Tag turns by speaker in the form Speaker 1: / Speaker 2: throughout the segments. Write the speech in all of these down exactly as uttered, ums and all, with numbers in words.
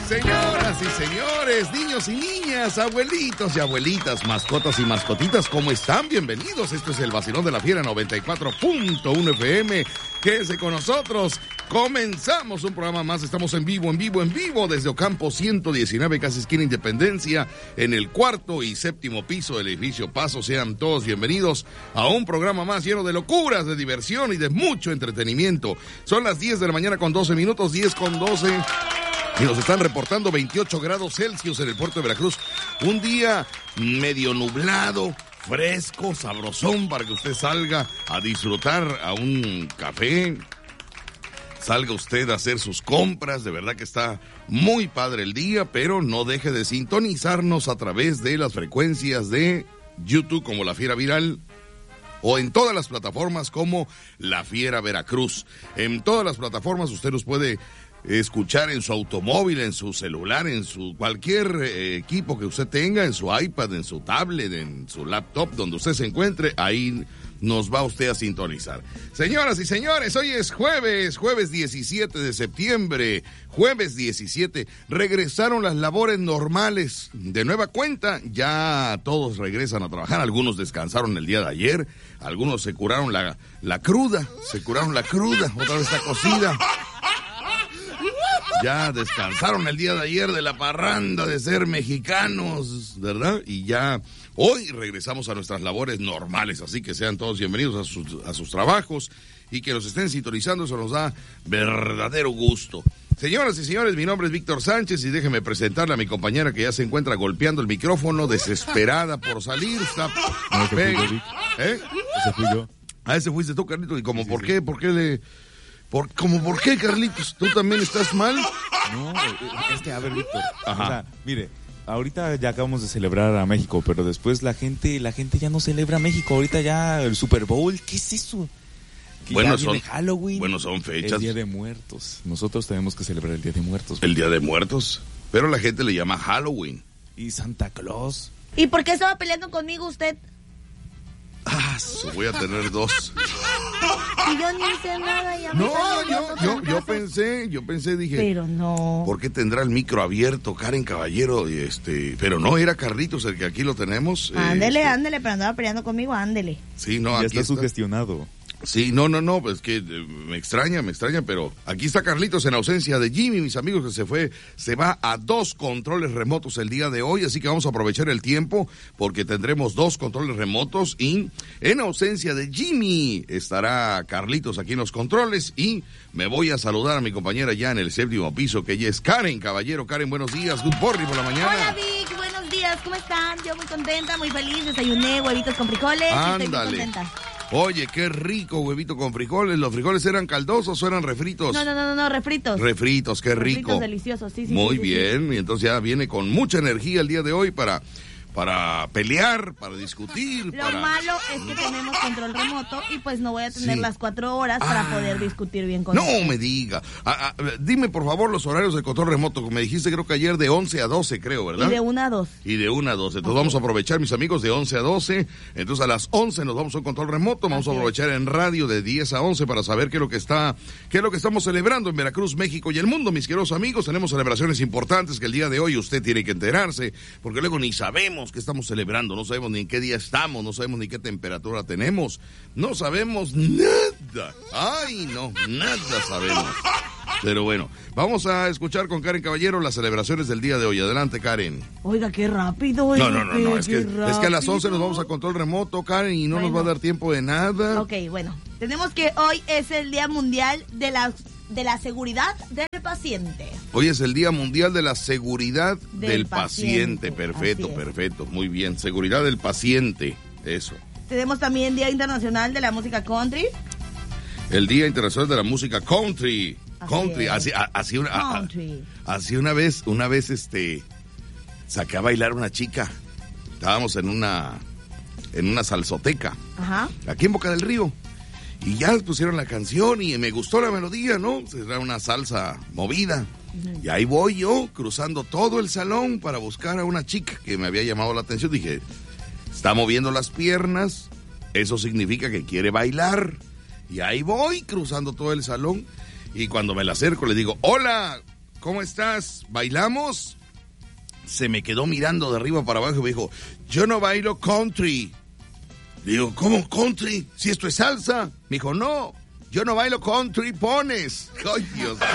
Speaker 1: Señoras y señores, niños y niñas, abuelitos y abuelitas, mascotas y mascotitas, ¿cómo están? Bienvenidos. Esto es el Vacilón de la Fiera noventa y cuatro punto uno F M. Quédese con nosotros. Comenzamos un programa más. Estamos en vivo, en vivo, en vivo desde Ocampo ciento diecinueve, casi esquina Independencia, en el cuarto y séptimo piso del edificio Paso. Sean todos bienvenidos a un programa más lleno de locuras, de diversión y de mucho entretenimiento. Son las diez de la mañana con doce minutos, diez con doce. Y nos están reportando veintiocho grados Celsius en el puerto de Veracruz. Un día medio nublado, fresco, sabrosón para que usted salga a disfrutar a un café. Salga usted a hacer sus compras. De verdad que está muy padre el día, pero no deje de sintonizarnos a través de las frecuencias de YouTube como La Fiera Viral, o en todas las plataformas como La Fiera Veracruz. En todas las plataformas usted nos puede escuchar en su automóvil, en su celular, en su cualquier eh, equipo que usted tenga, en su iPad, en su tablet, en su laptop, donde usted se encuentre, ahí nos va usted a sintonizar. Señoras y señores, hoy es jueves, jueves diecisiete de septiembre, jueves diecisiete, regresaron las labores normales de nueva cuenta, ya todos regresan a trabajar, algunos descansaron el día de ayer, algunos se curaron la, la cruda, se curaron la cruda, otra vez está cocida. Ya descansaron el día de ayer de la parranda de ser mexicanos, ¿verdad? Y ya hoy regresamos a nuestras labores normales, así que sean todos bienvenidos a sus, a sus trabajos y que nos estén sintonizando, eso nos da verdadero gusto. Señoras y señores, mi nombre es Víctor Sánchez y déjenme presentarle a mi compañera que ya se encuentra golpeando el micrófono, desesperada por salir. Está...
Speaker 2: No, ese fui yo,
Speaker 1: ¿Eh?
Speaker 2: Ese fui yo.
Speaker 1: Ah, ese fuiste tú, Carlitos. ¿Y como
Speaker 2: Sí,
Speaker 1: por
Speaker 2: sí.
Speaker 1: qué? ¿Por qué le...? Por, ¿Cómo por qué, Carlitos? ¿Tú también estás mal?
Speaker 2: No, es que, a ver, Víctor.
Speaker 1: Ajá.
Speaker 2: O sea, mire, ahorita ya acabamos de celebrar a México, pero después la gente, la gente ya no celebra a México. Ahorita ya el Super Bowl, ¿qué es eso? Que
Speaker 1: Bueno,
Speaker 2: ya viene
Speaker 1: son-
Speaker 2: Halloween.
Speaker 1: bueno, son fechas.
Speaker 2: El Día de Muertos. Nosotros tenemos que celebrar el Día de Muertos.
Speaker 1: El Día de Muertos. Pero la gente le llama Halloween.
Speaker 2: Y Santa Claus.
Speaker 3: ¿Y por qué estaba peleando conmigo usted?
Speaker 1: Ah, su, voy a tener dos.
Speaker 3: Y yo ni hice nada. Ya me
Speaker 1: No,
Speaker 3: están
Speaker 1: yo,
Speaker 3: llamando
Speaker 1: yo, yo
Speaker 3: trancazos.
Speaker 1: pensé, yo pensé, dije,
Speaker 3: Pero no.
Speaker 1: ¿por qué tendrá el micro abierto Karen Caballero? Y este, pero no, era Carlitos el que aquí lo tenemos. eh,
Speaker 3: Ándele,
Speaker 1: este,
Speaker 3: ándele, pero andaba peleando conmigo, ándele.
Speaker 1: Sí, no,
Speaker 2: ya
Speaker 1: aquí
Speaker 2: está
Speaker 1: está.
Speaker 2: sugestionado.
Speaker 1: Sí, no, no, no, pues que eh, me extraña, me extraña, pero aquí está Carlitos en ausencia de Jimmy, mis amigos, que se fue, se va a dos controles remotos el día de hoy, así que vamos a aprovechar el tiempo porque tendremos dos controles remotos y en ausencia de Jimmy estará Carlitos aquí en los controles y me voy a saludar a mi compañera ya en el séptimo piso, que ella es Karen Caballero. Karen, buenos días, good morning por la mañana.
Speaker 3: Hola, Vic, buenos días, ¿cómo están? Yo muy contenta, muy feliz, desayuné huevitos con frijoles y estoy muy
Speaker 1: Ándale.
Speaker 3: contenta.
Speaker 1: Oye, qué rico huevito con frijoles. ¿Los frijoles eran caldosos o eran refritos?
Speaker 3: No, no, no, no, no, refritos.
Speaker 1: Refritos, qué rico.
Speaker 3: Refritos deliciosos, sí, sí.
Speaker 1: Muy
Speaker 3: sí, sí,
Speaker 1: bien, y entonces ya viene con mucha energía el día de hoy para, para pelear, para discutir.
Speaker 3: Lo
Speaker 1: para...
Speaker 3: malo es que tenemos control remoto y pues no voy a tener
Speaker 1: Sí.
Speaker 3: las cuatro horas para
Speaker 1: Ah.
Speaker 3: poder discutir bien con
Speaker 1: No
Speaker 3: usted.
Speaker 1: me diga. Ah, ah, dime por favor los horarios de control remoto. Me dijiste creo que ayer de once a doce, creo, ¿verdad?
Speaker 3: Y de una a dos.
Speaker 1: Y de una a doce. Entonces vamos a aprovechar, mis amigos, de once a doce. Entonces a las once nos vamos a un control remoto. Vamos
Speaker 3: Así
Speaker 1: a aprovechar en radio de diez a once para saber qué es lo que está, qué es lo que estamos celebrando en Veracruz, México y el mundo, mis queridos amigos. Tenemos celebraciones importantes que el día de hoy usted tiene que enterarse, porque luego ni sabemos qué estamos celebrando, no sabemos ni en qué día estamos, no sabemos ni qué temperatura tenemos, no sabemos nada. Ay, no, nada sabemos. Pero bueno, vamos a escuchar con Karen Caballero las celebraciones del día de hoy. Adelante, Karen.
Speaker 3: Oiga, qué rápido.
Speaker 1: No,
Speaker 3: oiga,
Speaker 1: no, no,
Speaker 3: qué-
Speaker 1: no, es que,
Speaker 3: qué
Speaker 1: es que a las once
Speaker 3: rápido.
Speaker 1: nos vamos a control remoto, Karen, y no nos va a
Speaker 3: Bueno.
Speaker 1: dar tiempo de nada.
Speaker 3: Ok, bueno, tenemos que hoy es el Día Mundial de la, de la Seguridad del Paciente.
Speaker 1: Hoy es el Día Mundial de la Seguridad del,
Speaker 3: Del
Speaker 1: paciente.
Speaker 3: paciente,
Speaker 1: Perfecto,
Speaker 3: así es.
Speaker 1: perfecto, muy bien. Seguridad del paciente, eso.
Speaker 3: Tenemos también Día Internacional de la Música Country.
Speaker 1: El Día Internacional de la Música Country.
Speaker 3: Así
Speaker 1: Country,
Speaker 3: es.
Speaker 1: así, a- así una, a- a-
Speaker 3: Country.
Speaker 1: así una vez, una vez, este, saqué a bailar una chica. Estábamos en una, en una salsoteca,
Speaker 3: Ajá.
Speaker 1: aquí en Boca del Río. Y ya pusieron la canción y me gustó la melodía, ¿no? Era una salsa movida. Y ahí voy yo, cruzando todo el salón para buscar a una chica que me había llamado la atención. Dije, está moviendo las piernas, eso significa que quiere bailar. Y ahí voy, cruzando todo el salón. Y cuando me la acerco, le digo, hola, ¿cómo estás? ¿Bailamos? Se me quedó mirando de arriba para abajo y me dijo, yo no bailo country. Le digo, ¿cómo country? Si esto es salsa. Me dijo, no, yo no bailo country, pones. Ay, Dios mío.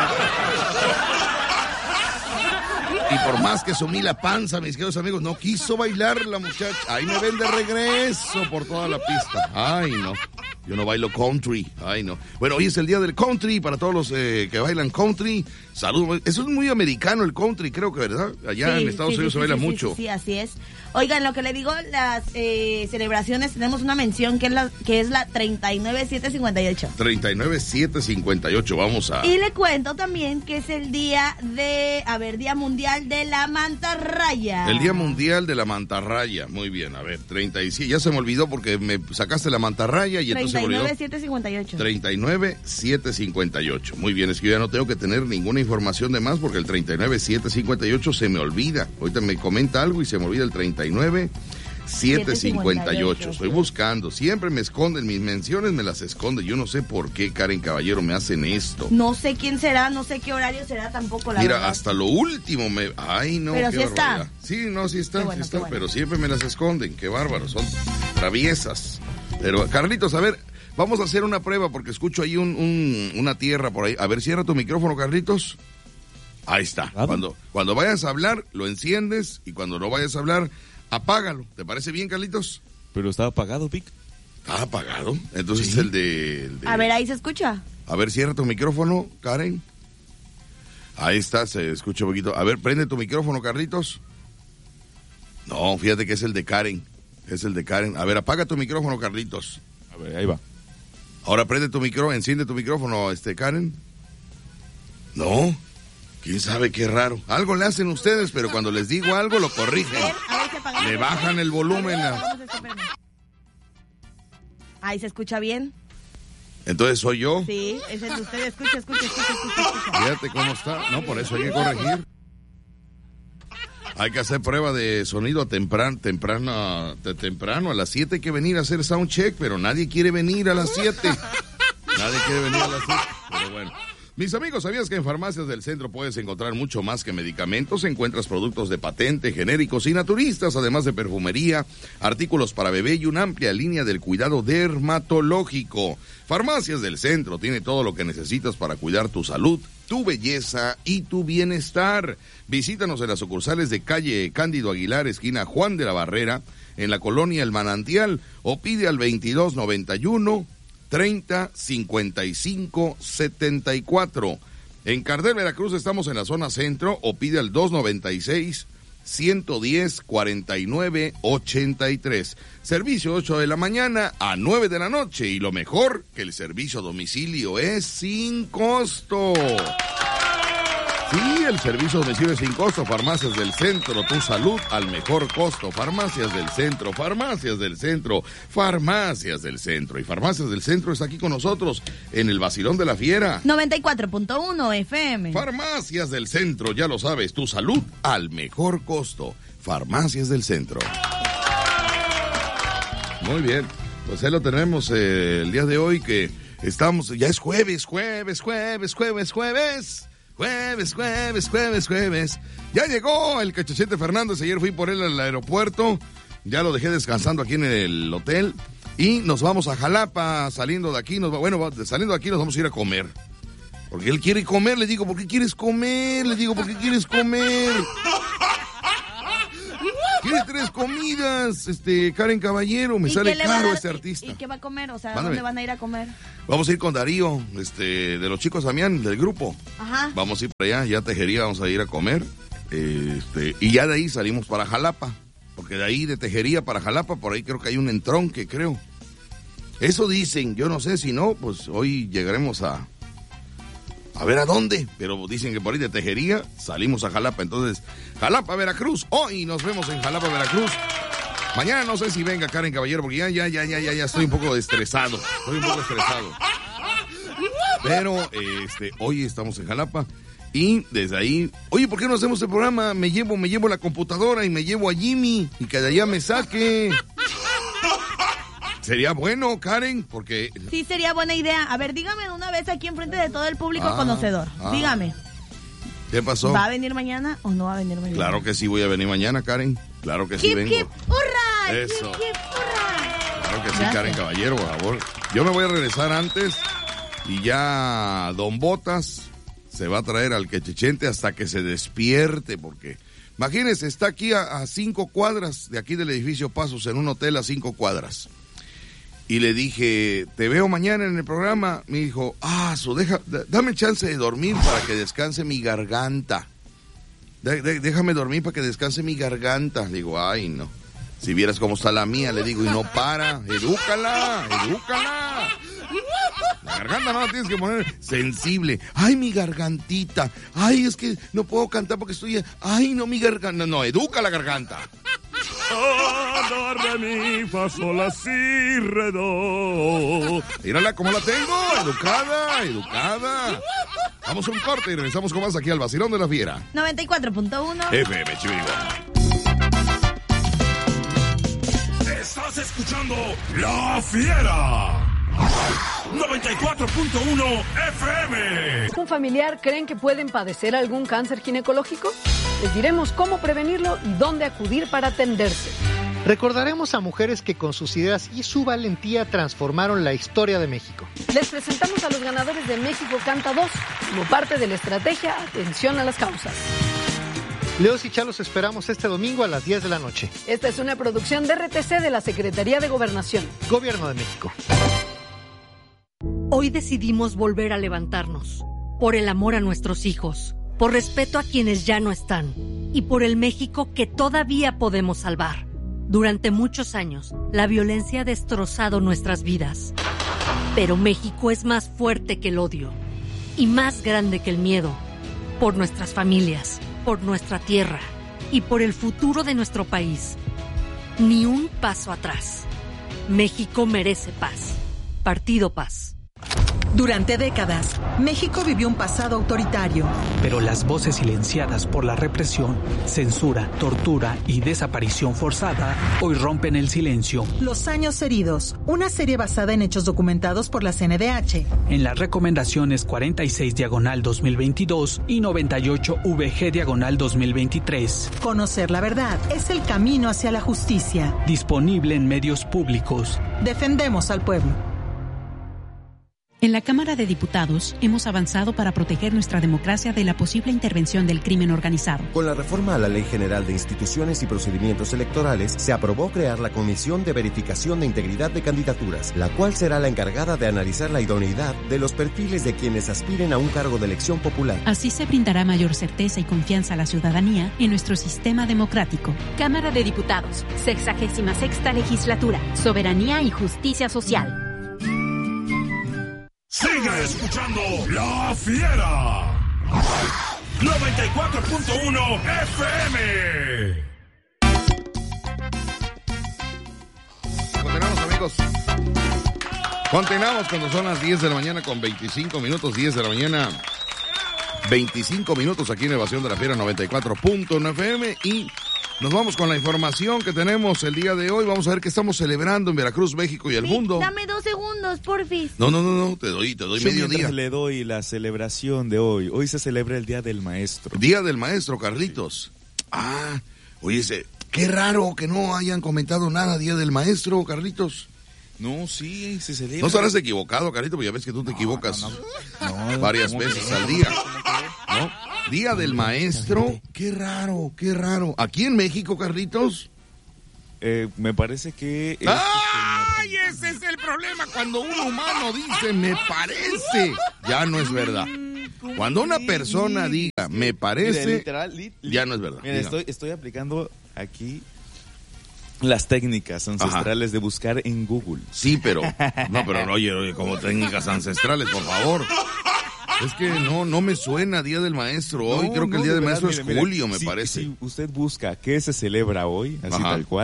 Speaker 1: Y por más que sumí la panza, mis queridos amigos, no quiso bailar la muchacha. Ahí me ven de regreso por toda la pista. Ay, no. Yo no bailo country. Ay, no. Bueno, hoy es el día del country. Para todos los eh, que bailan country, saludos. Eso es muy americano, el country, creo que, ¿verdad? Allá
Speaker 3: sí,
Speaker 1: en Estados
Speaker 3: sí,
Speaker 1: Unidos
Speaker 3: sí,
Speaker 1: se baila
Speaker 3: sí,
Speaker 1: mucho.
Speaker 3: Sí, sí, así es. Oigan, lo que le digo, las eh, celebraciones, tenemos una mención que es la que es la treinta y nueve siete cincuenta y ocho.
Speaker 1: treinta y nueve siete cincuenta y ocho, vamos a...
Speaker 3: Y le cuento también que es el día de, a ver, Día Mundial de la Mantarraya.
Speaker 1: El Día Mundial de la Mantarraya, muy bien, a ver, treinta y siete, ya se me olvidó porque me sacaste la mantarraya y entonces se me olvidó.
Speaker 3: treinta y nueve siete cincuenta y ocho.
Speaker 1: treinta y nueve siete cincuenta y ocho, muy bien, es que yo ya no tengo que tener ninguna información de más porque el treinta y nueve siete cincuenta y ocho se me olvida. Ahorita me comenta algo y se me olvida el treinta y nueve siete cincuenta y ocho. Estoy buscando, siempre me esconden mis menciones, me las esconden. Yo no sé por qué, Karen Caballero, me hacen esto.
Speaker 3: No sé quién será, no sé qué horario será tampoco, la
Speaker 1: Mira,
Speaker 3: verdad.
Speaker 1: hasta lo último me... Ay, no,
Speaker 3: pero
Speaker 1: qué
Speaker 3: sí
Speaker 1: barbaridad.
Speaker 3: está.
Speaker 1: Sí, no, sí está,
Speaker 3: Bueno,
Speaker 1: sí está,
Speaker 3: bueno.
Speaker 1: pero siempre me las esconden. Qué bárbaro, son traviesas. Pero, Carlitos, a ver, vamos a hacer una prueba porque escucho ahí un, un, una tierra por ahí. A ver, cierra tu micrófono, Carlitos. Ahí está.
Speaker 2: Claro.
Speaker 1: Cuando, cuando vayas a hablar, lo enciendes y cuando no vayas a hablar, apágalo. ¿Te parece bien, Carlitos?
Speaker 2: Pero estaba apagado, Vic.
Speaker 1: ¿Está apagado? Entonces
Speaker 2: Sí.
Speaker 1: el, de, el de...
Speaker 3: A ver, ahí se escucha.
Speaker 1: A ver, cierra tu micrófono, Karen. Ahí está, se escucha un poquito. A ver, prende tu micrófono, Carlitos. No, fíjate que es el de Karen. Es el de Karen. A ver, apaga tu micrófono, Carlitos.
Speaker 2: A ver, ahí va.
Speaker 1: Ahora prende tu micrófono, enciende tu micrófono, este, Karen. No, quién sabe qué raro. Algo le hacen ustedes, pero cuando les digo algo lo corrigen.
Speaker 3: A ver, a ver si apagamos.
Speaker 1: Le bajan el volumen a...
Speaker 3: Vamos a esto, espérame. Ahí se escucha bien.
Speaker 1: Entonces soy yo.
Speaker 3: Sí, es el de usted. Escucha, escucha, escucha, escucha, escucha.
Speaker 1: Fíjate cómo está. No, por eso hay que corregir. Hay que hacer prueba de sonido temprano, temprano, de temprano. A las siete hay que venir a hacer sound check, pero nadie quiere venir a las siete. Nadie quiere venir a las siete. Pero bueno. Mis amigos, ¿sabías que en Farmacias del Centro puedes encontrar mucho más que medicamentos? Encuentras productos de patente, genéricos y naturistas, además de perfumería, artículos para bebé y una amplia línea del cuidado dermatológico. Farmacias del Centro tiene todo lo que necesitas para cuidar tu salud, tu belleza y tu bienestar. Visítanos en las sucursales de calle Cándido Aguilar, esquina Juan de la Barrera, en la colonia El Manantial, o pide al veintidós noventa y uno treinta cincuenta y cinco setenta y cuatro. En Cardel, Veracruz, estamos en la zona centro, o pide al dos noventa y seis ciento diez cuarenta y nueve ochenta y tres. Servicio ocho de la mañana a nueve de la noche, y lo mejor, que el servicio a domicilio es sin costo. Sí, el servicio a domicilio es sin costo. Farmacias del Centro, tu salud al mejor costo. Farmacias del Centro, Farmacias del Centro, Farmacias del Centro. Y Farmacias del Centro está aquí con nosotros en el Vacilón de la Fiera.
Speaker 3: noventa y cuatro punto uno F M.
Speaker 1: Farmacias del Centro, ya lo sabes, tu salud al mejor costo. Farmacias del Centro. Muy bien, pues ahí lo tenemos eh, el día de hoy, que estamos, ya es jueves, jueves, jueves, jueves, jueves. Jueves, jueves, jueves, jueves. Ya llegó el Cachachete Fernández. Ayer fui por él al aeropuerto. Ya lo dejé descansando aquí en el hotel. Y nos vamos a Jalapa. Saliendo de aquí, nos va, bueno, saliendo de aquí nos vamos a ir a comer. Porque él quiere comer. Le digo, ¿por qué quieres comer? Le digo, ¿por qué quieres comer? Quiere tres comidas, este, Karen Caballero. Me sale caro este artista.
Speaker 3: ¿Y qué va a comer? O sea,
Speaker 1: Mándame.
Speaker 3: ¿dónde van a ir a comer?
Speaker 1: Vamos a ir con Darío, este, de los chicos Damián, del grupo.
Speaker 3: Ajá.
Speaker 1: Vamos a ir para allá, ya a Tejería vamos a ir a comer. Este, y ya de ahí salimos para Jalapa. Porque de ahí, de Tejería para Jalapa, por ahí creo que hay un entronque, creo. Eso dicen, yo no sé, si no, pues hoy llegaremos a... A ver a dónde, pero dicen que por ahí de Tejería salimos a Jalapa. Entonces, Jalapa, Veracruz, hoy nos vemos en Jalapa, Veracruz. Mañana no sé si venga Karen Caballero, porque ya, ya, ya, ya, ya, ya estoy un poco estresado. Estoy un poco estresado. Pero, este, hoy estamos en Jalapa y desde ahí, oye, ¿por qué no hacemos el programa? Me llevo, me llevo la computadora y me llevo a Jimmy y que de allá me saque. Sería bueno, Karen, porque...
Speaker 3: Sí, sería buena idea. A ver, dígame de una vez aquí enfrente de todo el público
Speaker 1: Ah,
Speaker 3: conocedor.
Speaker 1: ah.
Speaker 3: Dígame.
Speaker 1: ¿Qué pasó?
Speaker 3: ¿Va a venir mañana o no va a venir mañana?
Speaker 1: Claro que sí voy a venir mañana, Karen. Claro que sí
Speaker 3: ¡Hip,
Speaker 1: vengo.
Speaker 3: hip, hurra!
Speaker 1: Eso.
Speaker 3: ¡Hip, hip, hurra!
Speaker 1: Claro que sí,
Speaker 3: Gracias.
Speaker 1: Karen Caballero, por favor. Yo me voy a regresar antes y ya Don Botas se va a traer al quechichente hasta que se despierte, porque imagínense, está aquí a, a cinco cuadras de aquí del edificio Pasos, en un hotel a cinco cuadras. Y le dije, te veo mañana en el programa. Me dijo, ah, so deja, dame chance de dormir para que descanse mi garganta. De, de, déjame dormir para que descanse mi garganta. Le digo, ay, no. Si vieras cómo está la mía, le digo, y no para. Edúcala, edúcala. La garganta no la tienes que poner sensible. Ay, mi gargantita. Ay, es que no puedo cantar porque estoy... Ay, no, mi garganta. No, educa la garganta.
Speaker 4: Do, re, mi, fa, sol, la, si, re, do.
Speaker 1: Mírala cómo la tengo, educada, educada. Vamos a un corte y regresamos con más aquí al Vacilón de la Fiera.
Speaker 3: noventa y cuatro punto uno.
Speaker 1: F M Chivilibón.
Speaker 4: Estás escuchando La Fiera. noventa y cuatro punto uno F M.
Speaker 5: ¿Un familiar creen que pueden padecer algún cáncer ginecológico? Les diremos cómo prevenirlo y dónde acudir para atenderse.
Speaker 6: Recordaremos a mujeres que con sus ideas y su valentía transformaron la historia de México.
Speaker 5: Les presentamos a los ganadores de México Canta dos, como parte de la estrategia Atención a las Causas.
Speaker 6: Leos y Chalos esperamos este domingo a las diez de la noche.
Speaker 5: Esta es una producción de R T C de la Secretaría de Gobernación.
Speaker 6: Gobierno de México.
Speaker 7: Hoy decidimos volver a levantarnos, por el amor a nuestros hijos, por respeto a quienes ya no están y por el México que todavía podemos salvar. Durante muchos años, la violencia ha destrozado nuestras vidas. Pero México es más fuerte que el odio y más grande que el miedo. Por nuestras familias, por nuestra tierra y por el futuro de nuestro país. Ni un paso atrás. México merece paz. Partido Paz.
Speaker 8: Durante décadas, México vivió un pasado autoritario.
Speaker 9: Pero las voces silenciadas por la represión, censura, tortura y desaparición forzada hoy rompen el silencio.
Speaker 8: Los años heridos, una serie basada en hechos documentados por la C N D H.
Speaker 9: En las recomendaciones cuarenta y seis diagonal dos mil veintidós y noventa y ocho V G diagonal dos mil veintitrés.
Speaker 8: Conocer la verdad es el camino hacia la justicia.
Speaker 9: Disponible en medios públicos.
Speaker 8: Defendemos al pueblo.
Speaker 10: En la Cámara de Diputados hemos avanzado para proteger nuestra democracia de la posible intervención del crimen organizado.
Speaker 11: Con la reforma a la Ley General de Instituciones y Procedimientos Electorales, se aprobó crear la Comisión de Verificación de Integridad de Candidaturas, la cual será la encargada de analizar la idoneidad de los perfiles de quienes aspiren a un cargo de elección popular.
Speaker 10: Así se brindará mayor certeza y confianza a la ciudadanía en nuestro sistema democrático.
Speaker 12: Cámara de Diputados, sexagésima sexta legislatura, soberanía y justicia social.
Speaker 4: Sigue escuchando La Fiera. noventa y cuatro punto uno F M.
Speaker 1: Continuamos, amigos. Continuamos cuando son las diez de la mañana con veinticinco minutos, diez de la mañana, veinticinco minutos aquí en Evasión de la Fiera noventa y cuatro punto uno F M y nos vamos con la información que tenemos el día de hoy. Vamos a ver qué estamos celebrando en Veracruz, México y el
Speaker 3: sí,
Speaker 1: mundo.
Speaker 3: Dame dos segundos, porfis.
Speaker 1: No, no, no, no, te doy, te doy
Speaker 2: Yo
Speaker 1: medio día.
Speaker 2: le doy la celebración de hoy. Hoy se celebra el Día del Maestro.
Speaker 1: Día del Maestro, Carlitos. Ah, oye, ese, qué raro que no hayan comentado nada Día del Maestro, Carlitos.
Speaker 2: No, sí, se celebra.
Speaker 1: No estarás equivocado, Carlitos, porque ya ves que tú te equivocas
Speaker 2: no, no, no.
Speaker 1: varias
Speaker 2: No,
Speaker 1: veces
Speaker 2: no,
Speaker 1: al día. ¿No? Día del Maestro, qué raro, qué raro. ¿Aquí en México, Carlitos?
Speaker 2: Eh, me parece que...
Speaker 1: ¡Ay, ese es el problema! Cuando un humano dice, me parece, ya no es verdad. Cuando una persona diga, me parece,
Speaker 2: Mira, literal, lit,
Speaker 1: ya no es verdad.
Speaker 2: Mira, estoy, estoy aplicando aquí las técnicas ancestrales Ajá. de buscar en Google.
Speaker 1: Sí, pero, no, pero oye, oye, como técnicas ancestrales, por favor. Es que no, no me suena Día del Maestro hoy. No, Creo que no, el Día del Maestro mire, es julio, mire, me
Speaker 2: si,
Speaker 1: parece.
Speaker 2: Si usted busca qué se celebra hoy, así Ajá. tal cual,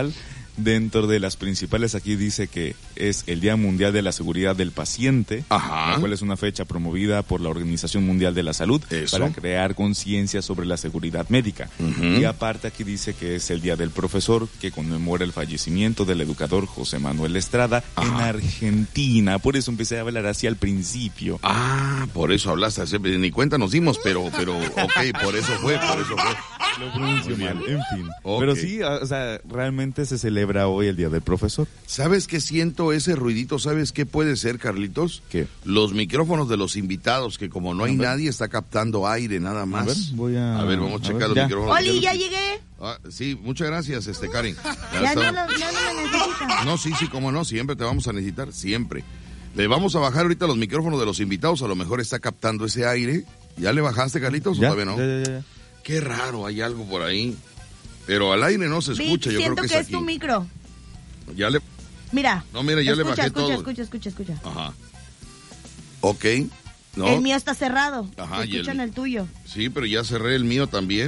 Speaker 2: Dentro de las principales aquí dice que es el Día Mundial de la Seguridad del Paciente,
Speaker 1: Ajá.
Speaker 2: la cual es una fecha promovida por la Organización Mundial de la Salud
Speaker 1: Eso.
Speaker 2: para crear conciencia sobre la seguridad médica.
Speaker 1: Uh-huh.
Speaker 2: Y aparte aquí dice que es el Día del Profesor, que conmemora el fallecimiento del educador José Manuel Estrada Ajá. en Argentina. Por eso empecé a hablar así al principio.
Speaker 1: Ah, por eso hablaste así, ni cuenta nos dimos, pero, pero, ok, por eso fue, por eso fue.
Speaker 2: Lo pronuncio mal, en fin.
Speaker 1: Okay.
Speaker 2: Pero sí, o sea, realmente se celebra hoy el Día del Profesor.
Speaker 1: ¿Sabes qué siento ese ruidito? ¿Sabes qué puede ser, Carlitos?
Speaker 2: ¿Qué?
Speaker 1: Los micrófonos de los invitados, que como no hay nadie, está captando aire nada más.
Speaker 2: A ver, voy a...
Speaker 1: A ver, vamos a, a checar ver, los
Speaker 2: ya.
Speaker 1: micrófonos.
Speaker 3: Oli, ya llegué.
Speaker 1: Ah, sí, muchas gracias, este, Karen.
Speaker 3: Ya, ya, no, lo, ya no me necesitan.
Speaker 1: No, sí, sí, cómo no, siempre te vamos a necesitar, siempre. Le vamos a bajar ahorita los micrófonos de los invitados, a lo mejor está captando ese aire. ¿Ya le bajaste, Carlitos, o
Speaker 2: ¿Ya?
Speaker 1: todavía no?
Speaker 2: Ya, ya, ya.
Speaker 1: Qué raro, hay algo por ahí. Pero al aire no se escucha,
Speaker 3: Vic,
Speaker 1: yo creo
Speaker 3: siento
Speaker 1: que,
Speaker 3: que
Speaker 1: es
Speaker 3: es
Speaker 1: aquí.
Speaker 3: tu micro.
Speaker 1: Ya le...
Speaker 3: Mira.
Speaker 1: No, mira, ya
Speaker 3: escucha,
Speaker 1: le bajé
Speaker 3: escucha,
Speaker 1: todo.
Speaker 3: Escucha, escucha, escucha, escucha.
Speaker 1: Ajá. Ok. No.
Speaker 3: El mío está cerrado.
Speaker 1: Ajá, y
Speaker 3: escuchan
Speaker 1: el...
Speaker 3: el tuyo.
Speaker 1: Sí, pero ya cerré el mío también.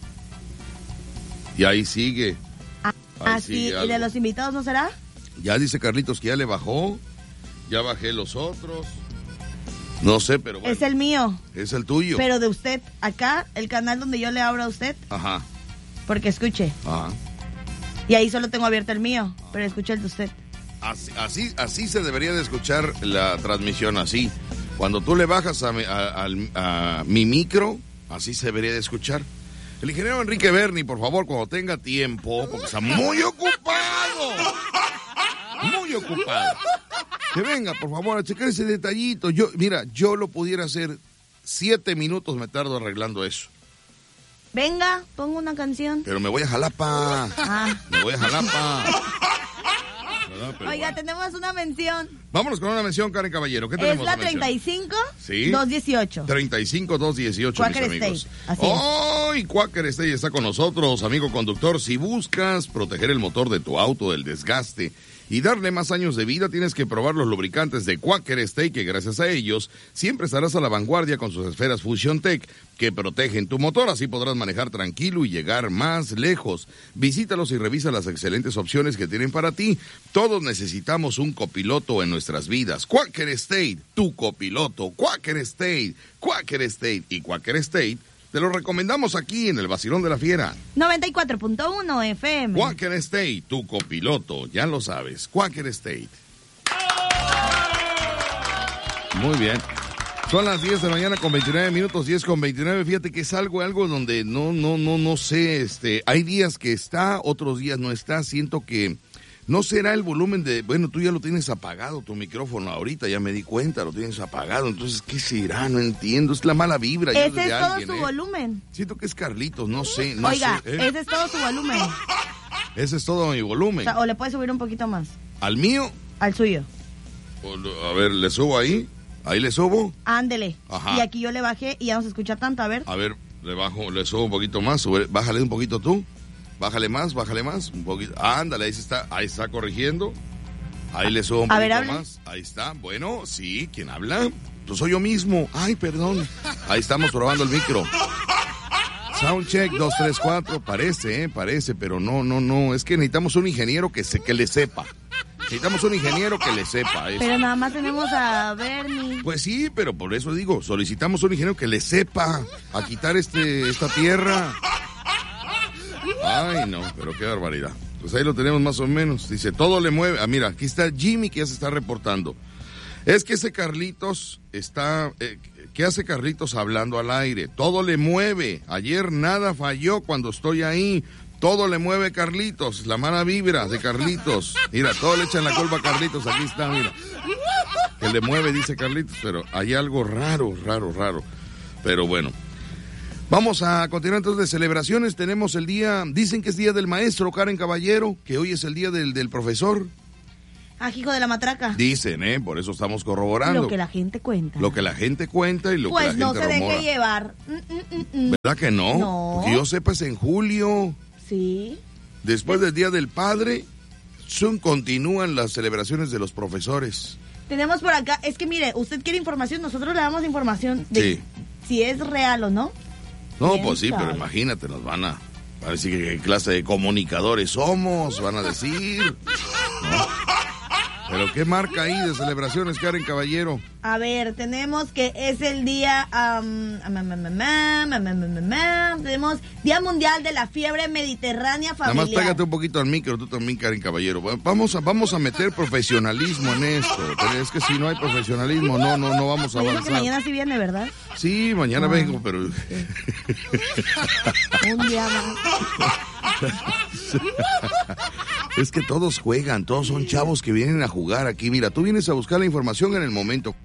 Speaker 1: Y ahí sigue.
Speaker 3: Ah,
Speaker 1: ahí
Speaker 3: ah sí.
Speaker 1: sigue
Speaker 3: ¿Y
Speaker 1: algo.
Speaker 3: de los invitados no será?
Speaker 1: Ya dice Carlitos que ya le bajó. Ya bajé los otros. No sé, pero bueno.
Speaker 3: Es el mío.
Speaker 1: Es el tuyo.
Speaker 3: Pero de usted. Acá, el canal donde yo le abro a usted.
Speaker 1: Ajá.
Speaker 3: Porque escuche.
Speaker 1: Ajá.
Speaker 3: Y ahí solo tengo abierto el mío. Pero escuche el de usted.
Speaker 1: Así, así, así se debería de escuchar la transmisión, así. Cuando tú le bajas a mi, a, a, a mi micro, así se debería de escuchar. El ingeniero Enrique Berni, por favor, cuando tenga tiempo, porque está muy ocupado. Muy ocupado. Que venga, por favor, a checar ese detallito. Yo, mira, yo lo pudiera hacer siete minutos, me tardo arreglando eso.
Speaker 3: Venga, pongo una canción.
Speaker 1: Pero me voy a Jalapa.
Speaker 3: Ah.
Speaker 1: Me voy a Jalapa.
Speaker 3: Pero Oiga, bueno. Tenemos una mención.
Speaker 1: Vámonos con una mención, Karen Caballero. ¿Qué tenemos?
Speaker 3: Es la treinta y cinco,
Speaker 1: ¿Sí?
Speaker 3: dos dieciocho.
Speaker 1: treinta y cinco, dos dieciocho, mis amigos. Hoy oh, Quaker State está con nosotros, amigo conductor. Si buscas proteger el motor de tu auto del desgaste y darle más años de vida, tienes que probar los lubricantes de Quaker State, que gracias a ellos siempre estarás a la vanguardia con sus esferas Fusion Tech, que protegen tu motor. Así podrás manejar tranquilo y llegar más lejos. Visítalos y revisa las excelentes opciones que tienen para ti. Todos necesitamos un copiloto en nuestras vidas. Quaker State, tu copiloto. Quaker State, Quaker State y Quaker State. Te lo recomendamos aquí en el Vacilón de la Fiera.
Speaker 3: noventa y cuatro punto uno F M.
Speaker 1: Quaker State, tu copiloto, ya lo sabes. Quaker State. Muy bien. Son las diez de la mañana con veintinueve minutos, diez con veintinueve. Fíjate que es algo, algo donde no, no, no, no sé, este, hay días que está, otros días no está. Siento que no será el volumen de, bueno, tú ya lo tienes apagado, tu micrófono ahorita, ya me di cuenta, lo tienes apagado. Entonces, ¿qué será? No entiendo, es la mala vibra.
Speaker 3: Ese
Speaker 1: de
Speaker 3: es todo
Speaker 1: alguien,
Speaker 3: su
Speaker 1: ¿eh?
Speaker 3: volumen.
Speaker 1: Siento que es Carlitos, no sé, no
Speaker 3: Oiga,
Speaker 1: sé. ¿eh?
Speaker 3: ese es todo su volumen.
Speaker 1: Ese es todo mi volumen.
Speaker 3: O sea, o le puede subir un poquito más.
Speaker 1: ¿Al mío?
Speaker 3: Al suyo.
Speaker 1: O, a ver, ¿le subo ahí? ¿Ahí le subo?
Speaker 3: Ándele.
Speaker 1: Ajá.
Speaker 3: Y aquí yo le bajé y ya no se escucha tanto, a ver.
Speaker 1: A ver, le bajo, le subo un poquito más, sube, bájale un poquito tú. Bájale más, bájale más, un poquito. Ándale, ahí se está, ahí está corrigiendo. Ahí le subo un
Speaker 3: a
Speaker 1: poquito
Speaker 3: ver,
Speaker 1: más. Ahí está. Bueno, sí, ¿quién habla? Pues soy yo mismo. Ay, perdón. Ahí estamos probando el micro. Soundcheck dos tres cuatro, parece, eh, parece, pero no, no, no, es que necesitamos un ingeniero que se, que le sepa. Necesitamos un ingeniero que le sepa eso.
Speaker 3: Pero nada más tenemos a Bernie.
Speaker 1: Pues sí, pero por eso digo, solicitamos un ingeniero que le sepa a quitar este esta tierra. Ay, no, pero qué barbaridad. Pues ahí lo tenemos más o menos. Dice, todo le mueve. Ah, mira, aquí está Jimmy que ya se está reportando. Es que ese Carlitos está... Eh, ¿Qué hace Carlitos hablando al aire? Todo le mueve. Ayer nada falló cuando estoy ahí. Todo le mueve Carlitos. La mala vibra de Carlitos. Mira, todo le echan la culpa a Carlitos. Aquí está, mira. Que le mueve, dice Carlitos. Pero hay algo raro, raro, raro. Pero bueno. Vamos a continuar entonces de celebraciones. Tenemos el día, dicen que es día del maestro, Karen Caballero, que hoy es el día del, del profesor.
Speaker 3: Ah, hijo de la matraca.
Speaker 1: Dicen, ¿eh? Por eso estamos corroborando.
Speaker 3: Lo que la gente cuenta.
Speaker 1: Lo que la gente cuenta y lo
Speaker 3: pues
Speaker 1: que la
Speaker 3: no
Speaker 1: gente
Speaker 3: se
Speaker 1: rumora.
Speaker 3: deje llevar. Mm, mm, mm, mm.
Speaker 1: ¿Verdad que no?
Speaker 3: No.
Speaker 1: Porque yo sepa es en julio.
Speaker 3: Sí.
Speaker 1: Después del Día del Padre, son, continúan las celebraciones de los profesores.
Speaker 3: Tenemos por acá, es que mire, usted quiere información, nosotros le damos información de
Speaker 1: Sí.
Speaker 3: si es real o no.
Speaker 1: No,
Speaker 3: Bien
Speaker 1: pues sí,
Speaker 3: sabe.
Speaker 1: pero imagínate, nos van a... Van a decir qué clase de comunicadores somos, van a decir. ¿No? Pero ¿qué marca ahí de celebraciones, Karen Caballero?
Speaker 3: A ver, tenemos que es el día, um, tenemos Día Mundial de la Fiebre Mediterránea Familiar.
Speaker 1: Nada más pégate un poquito al micro, tú también, Karen Caballero. Vamos a, vamos a meter profesionalismo en esto. Pero es que si no hay profesionalismo, no, no, no vamos a
Speaker 3: Oye,
Speaker 1: avanzar.
Speaker 3: que mañana sí viene, ¿verdad?
Speaker 1: Sí, mañana
Speaker 3: Ah,
Speaker 1: vengo, pero...
Speaker 3: sí. Un día más.
Speaker 1: Es que todos juegan, todos son chavos que vienen a jugar aquí. Mira, tú vienes a buscar la información en el momento.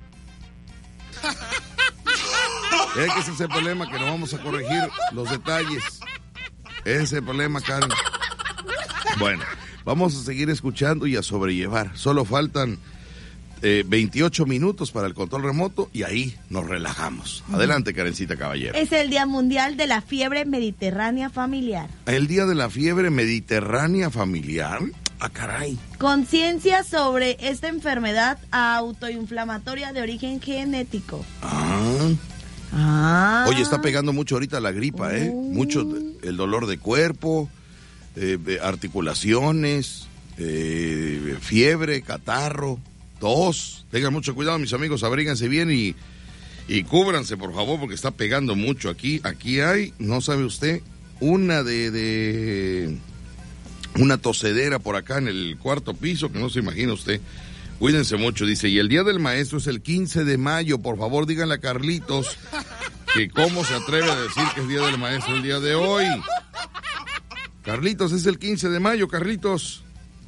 Speaker 1: Es que ese es el problema, que no vamos a corregir los detalles. Ese es el problema, Karen. Bueno, vamos a seguir escuchando y a sobrellevar. Solo faltan eh, veintiocho minutos para el control remoto y ahí nos relajamos. Adelante, Karencita Caballero.
Speaker 3: Es el Día Mundial de la Fiebre Mediterránea Familiar.
Speaker 1: El Día de la Fiebre Mediterránea Familiar. Ah, caray.
Speaker 3: Conciencia sobre esta enfermedad autoinflamatoria de origen genético.
Speaker 1: Ah.
Speaker 3: Ah.
Speaker 1: Oye, está pegando mucho ahorita la gripa, ¿eh?
Speaker 3: Uh.
Speaker 1: Mucho el dolor de cuerpo, eh, articulaciones, eh, fiebre, catarro, tos. Tengan mucho cuidado, mis amigos, abríganse bien y, y cúbranse, por favor, porque está pegando mucho. Aquí, aquí hay, no sabe usted, una de, de una tosedera por acá en el cuarto piso, que no se imagina usted. Cuídense mucho, dice, y el Día del Maestro es el quince de mayo, por favor díganle a Carlitos que cómo se atreve a decir que es Día del Maestro el día de hoy. Carlitos, es el quince de mayo, Carlitos.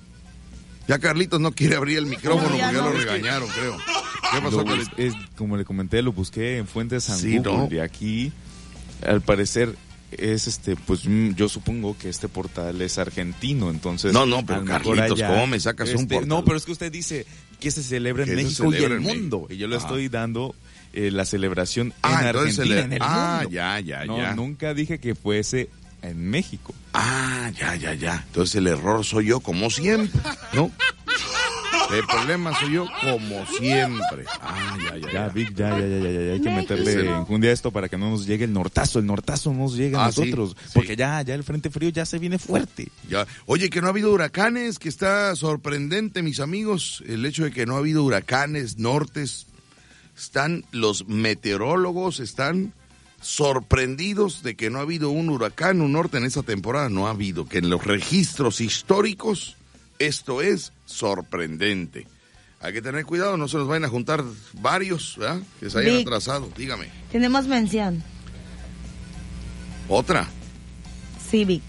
Speaker 1: Ya Carlitos no quiere abrir el micrófono porque ya lo regañaron, creo. ¿Qué pasó,
Speaker 2: Lo, es, es, como le comenté, lo busqué en fuentes San
Speaker 1: Sí,
Speaker 2: Google,
Speaker 1: ¿no?
Speaker 2: de aquí, al parecer es este, pues yo supongo que este portal es argentino, entonces...
Speaker 1: No, no, pero
Speaker 2: a lo mejor
Speaker 1: Carlitos,
Speaker 2: allá,
Speaker 1: ¿cómo me sacas un
Speaker 2: este,
Speaker 1: portal?
Speaker 2: No, pero es que usted dice que se celebra en
Speaker 1: Que se
Speaker 2: México
Speaker 1: celebra
Speaker 2: y el
Speaker 1: en
Speaker 2: mundo,
Speaker 1: México.
Speaker 2: y yo le
Speaker 1: Ajá.
Speaker 2: estoy dando eh, la celebración
Speaker 1: Ah,
Speaker 2: en
Speaker 1: entonces
Speaker 2: Argentina,
Speaker 1: cele-
Speaker 2: en el
Speaker 1: ah,
Speaker 2: mundo.
Speaker 1: ya, ya,
Speaker 2: no,
Speaker 1: ya.
Speaker 2: nunca dije que fuese en México.
Speaker 1: Ah, ya, ya, ya. Entonces el error soy yo, como siempre, ¿no? El problema soy yo, como siempre. Ah, ya, ya,
Speaker 2: Ya,
Speaker 1: ya.
Speaker 2: Vic, ya, ya, ya, ya, ya, hay que
Speaker 3: México.
Speaker 2: meterle enjundia a esto para que no nos llegue el nortazo. El nortazo no nos llega a
Speaker 1: Ah, sí,
Speaker 2: nosotros,
Speaker 1: sí.
Speaker 2: porque ya, ya el frente frío ya se viene fuerte.
Speaker 1: Ya. Oye, que no ha habido huracanes, que está sorprendente, mis amigos, el hecho de que no ha habido huracanes, nortes. Están los meteorólogos, están sorprendidos de que no ha habido un huracán, un norte en esta temporada. No ha habido, que en los registros históricos esto es sorprendente. Hay que tener cuidado, no se nos vayan a juntar varios, ¿verdad? Que se hayan
Speaker 3: Vic.
Speaker 1: atrasado. Dígame.
Speaker 3: Tenemos mención.
Speaker 1: Otra.
Speaker 3: Civic.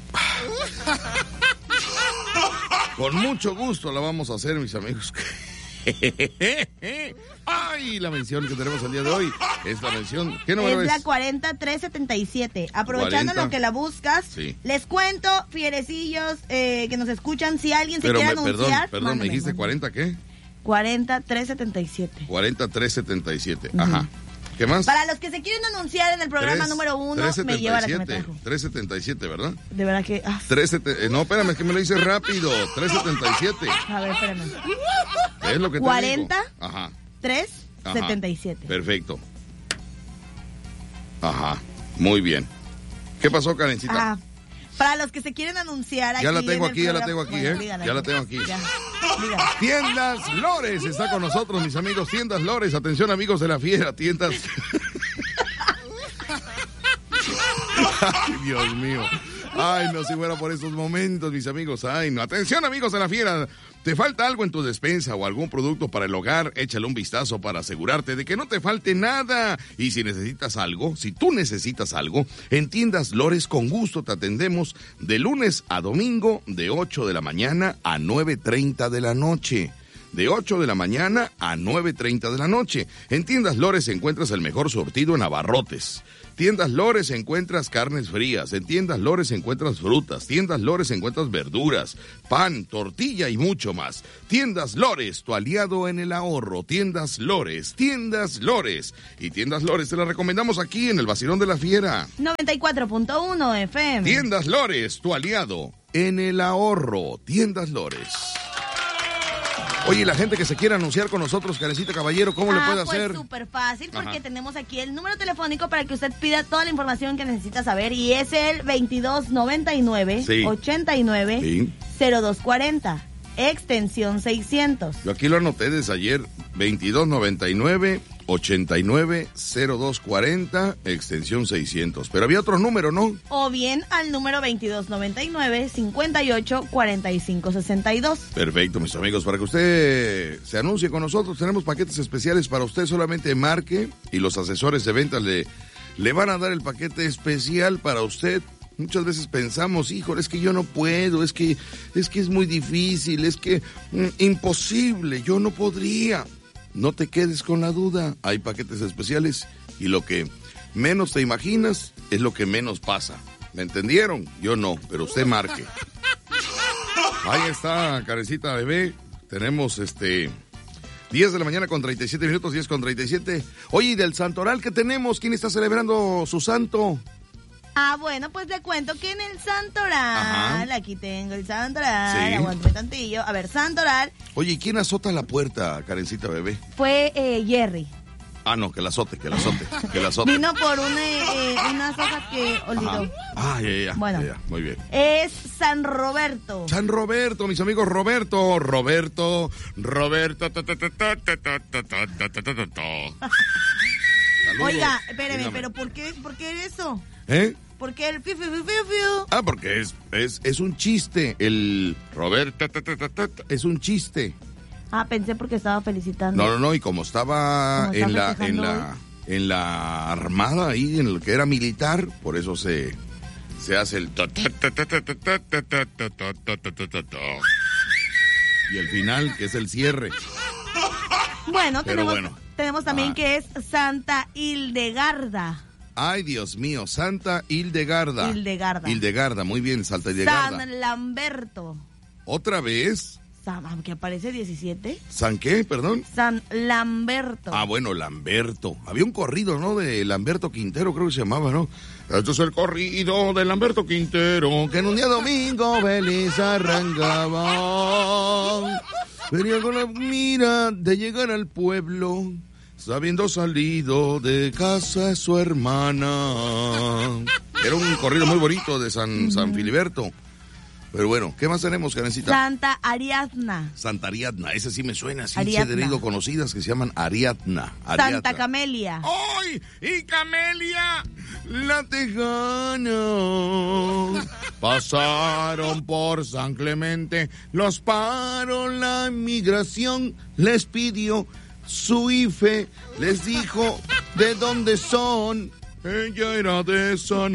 Speaker 1: Con mucho gusto la vamos a hacer, mis amigos. Ay, la mención que tenemos el día de hoy es la mención. ¿Qué número
Speaker 3: Es
Speaker 1: es?
Speaker 3: la cuarenta tres setenta y siete. Aprovechando
Speaker 1: cuarenta.
Speaker 3: lo que la buscas,
Speaker 1: Sí.
Speaker 3: les cuento, fierecillos eh, que nos escuchan, si alguien se
Speaker 1: Pero
Speaker 3: quiere
Speaker 1: me, perdón,
Speaker 3: anunciar.
Speaker 1: perdón, ¿me
Speaker 3: mándame,
Speaker 1: dijiste
Speaker 3: mándame.
Speaker 1: cuarenta qué?
Speaker 3: cuarenta tres setenta y siete.
Speaker 1: cuarenta tres setenta y siete. Ajá. ¿Qué más?
Speaker 3: Para los que se quieren anunciar en el programa
Speaker 1: Tres-
Speaker 3: número uno,
Speaker 1: tres
Speaker 3: me
Speaker 1: setenta y
Speaker 3: lleva la que me
Speaker 1: siete,
Speaker 3: trajo.
Speaker 1: tres setenta y siete, ¿verdad?
Speaker 3: De verdad que. ah,
Speaker 1: tres setenta, eh, no, espérame, es que me lo dices rápido. tres setenta y siete.
Speaker 3: a ver, espérame.
Speaker 1: Es lo que te
Speaker 3: cuarenta.
Speaker 1: digo. Ajá.
Speaker 3: tres
Speaker 1: Ajá.
Speaker 3: setenta y siete.
Speaker 1: Perfecto. Ajá. Muy bien. ¿Qué pasó, Karencita?
Speaker 3: Ah, para los que se quieren anunciar aquí.
Speaker 1: Ya la tengo
Speaker 3: en el
Speaker 1: aquí, ya la
Speaker 3: programa-
Speaker 1: tengo aquí,
Speaker 3: Bueno,
Speaker 1: ¿eh?
Speaker 3: dígala,
Speaker 1: Ya la tengo aquí.
Speaker 3: Ya. Dígala.
Speaker 1: Tiendas Lores está con nosotros, mis amigos. Tiendas Lores, atención, amigos de la fiera, tiendas. Ay, Dios mío. Ay, no, si fuera por estos momentos, mis amigos. Ay, no. Atención, amigos de la fiera. ¿Te falta algo en tu despensa o algún producto para el hogar? Échale un vistazo para asegurarte de que no te falte nada. Y si necesitas algo, si tú necesitas algo, en Tiendas Lores con gusto te atendemos de lunes a domingo de ocho de la mañana a nueve treinta de la noche. De ocho de la mañana a nueve treinta de la noche. En Tiendas Lores encuentras el mejor surtido en abarrotes. Tiendas Lores encuentras carnes frías, en Tiendas Lores encuentras frutas, Tiendas Lores encuentras verduras, pan, tortilla y mucho más. Tiendas Lores, tu aliado en el ahorro. Tiendas Lores, Tiendas Lores. Y Tiendas Lores te la recomendamos aquí en el Vacilón de la Fiera.
Speaker 3: noventa y cuatro punto uno F M.
Speaker 1: Tiendas Lores, tu aliado en el ahorro. Tiendas Lores. Oye, la gente que se quiera anunciar con nosotros, Karencita Caballero, ¿cómo
Speaker 3: ah,
Speaker 1: le puede
Speaker 3: pues
Speaker 1: hacer?
Speaker 3: Súper fácil, porque
Speaker 1: Ajá.
Speaker 3: tenemos aquí el número telefónico para que usted pida toda la información que necesita saber, y es el veintidós noventa y nueve,
Speaker 1: sí.
Speaker 3: ochenta y nueve,
Speaker 1: Sí.
Speaker 3: cero dos cuarenta, extensión seiscientos.
Speaker 1: Yo aquí lo anoté desde ayer, veintidós noventa y nueve, ochenta y nueve, cero dos cuarenta, extensión seiscientos. Pero había otro número, ¿no?
Speaker 3: O bien al número veintidós noventa y nueve, cincuenta y ocho, cuarenta y cinco sesenta y dos.
Speaker 1: Perfecto, mis amigos. Para que usted se anuncie con nosotros, tenemos paquetes especiales para usted. Solamente marque y los asesores de ventas le, le van a dar el paquete especial para usted. Muchas veces pensamos, híjole, es que yo no puedo, es que es, que es muy difícil, es que mm, imposible, yo no podría. No te quedes con la duda, hay paquetes especiales y lo que menos te imaginas es lo que menos pasa. ¿Me entendieron? Yo no, pero usted marque. Ahí está, Karencita bebé. Tenemos este diez de la mañana con treinta y siete minutos, diez con treinta y siete. Oye, ¿y del santoral que tenemos? ¿Quién está celebrando su santo?
Speaker 3: Ah, bueno, pues le cuento que en el santoral,
Speaker 1: Ajá.
Speaker 3: aquí tengo el santoral,
Speaker 1: Sí.
Speaker 3: aguántame tantillo. A ver, santoral
Speaker 1: Oye, ¿y quién azota la puerta, Karencita bebé?
Speaker 3: fue eh, Jerry.
Speaker 1: Ah, no, que la azote, que la azote, que la azote.
Speaker 3: Vino por un, eh, unas hojas que olvidó.
Speaker 1: Ah, ya, ya,
Speaker 3: Bueno.
Speaker 1: ya, ya, muy bien.
Speaker 3: Es San Roberto.
Speaker 1: San Roberto, mis amigos, Roberto, Roberto, Roberto. ta, ta, ta, ta, ta, ta, ta, ta, ta, ta, ta, ta. Saludos.
Speaker 3: Oiga, espéreme,
Speaker 1: Dígame.
Speaker 3: pero ¿por qué, por qué eso?
Speaker 1: ¿Eh?
Speaker 3: ¿Por qué el fiu, fiu, fiu, fiu, fiu?
Speaker 1: Ah, porque es, es, es un chiste, el Roberto, ta, ta, ta, ta, ta, es un chiste.
Speaker 3: Ah, pensé porque estaba felicitando.
Speaker 1: No, no, no, y como estaba
Speaker 3: Como está
Speaker 1: en la, en
Speaker 3: festejando
Speaker 1: la, en la armada ahí, en lo que era militar, por eso se, se hace el ta, ta, ta, ta, ta, ta, ta, ta, ta, ta, ta, ta, ta, ta, ta. Y el final, que es el cierre.
Speaker 3: Bueno,
Speaker 1: Pero
Speaker 3: tenemos,
Speaker 1: bueno.
Speaker 3: tenemos también
Speaker 1: Ah.
Speaker 3: que es Santa Hildegarda.
Speaker 1: Ay, Dios mío, Santa Hildegarda.
Speaker 3: Hildegarda.
Speaker 1: Hildegarda, muy bien, Santa Hildegarda.
Speaker 3: San Lamberto.
Speaker 1: ¿Otra vez?
Speaker 3: San, ah, que aparece diecisiete.
Speaker 1: ¿San qué, perdón?
Speaker 3: San Lamberto.
Speaker 1: Ah, bueno, Lamberto. Había un corrido, ¿no? De Lamberto Quintero, creo que se llamaba, ¿no? Esto es el corrido de Lamberto Quintero, que en un día domingo feliz arrancaba. Venía con la mira de llegar al pueblo, sabiendo salido de casa de su hermana. Era un corrido muy bonito de San, San Filiberto. Pero bueno, ¿qué más tenemos, Karencita?
Speaker 3: Santa Ariadna.
Speaker 1: Santa Ariadna, ese sí me suena, sí,
Speaker 3: Ariadna.
Speaker 1: he tenido conocidas que se llaman Ariadna. Ariadna.
Speaker 3: Santa Camelia.
Speaker 1: ¡Ay! ¡Y Camelia! La Tejana. Pasaron por San Clemente, los paró la migración, les pidió su I F E, les dijo de dónde son. Ella era de San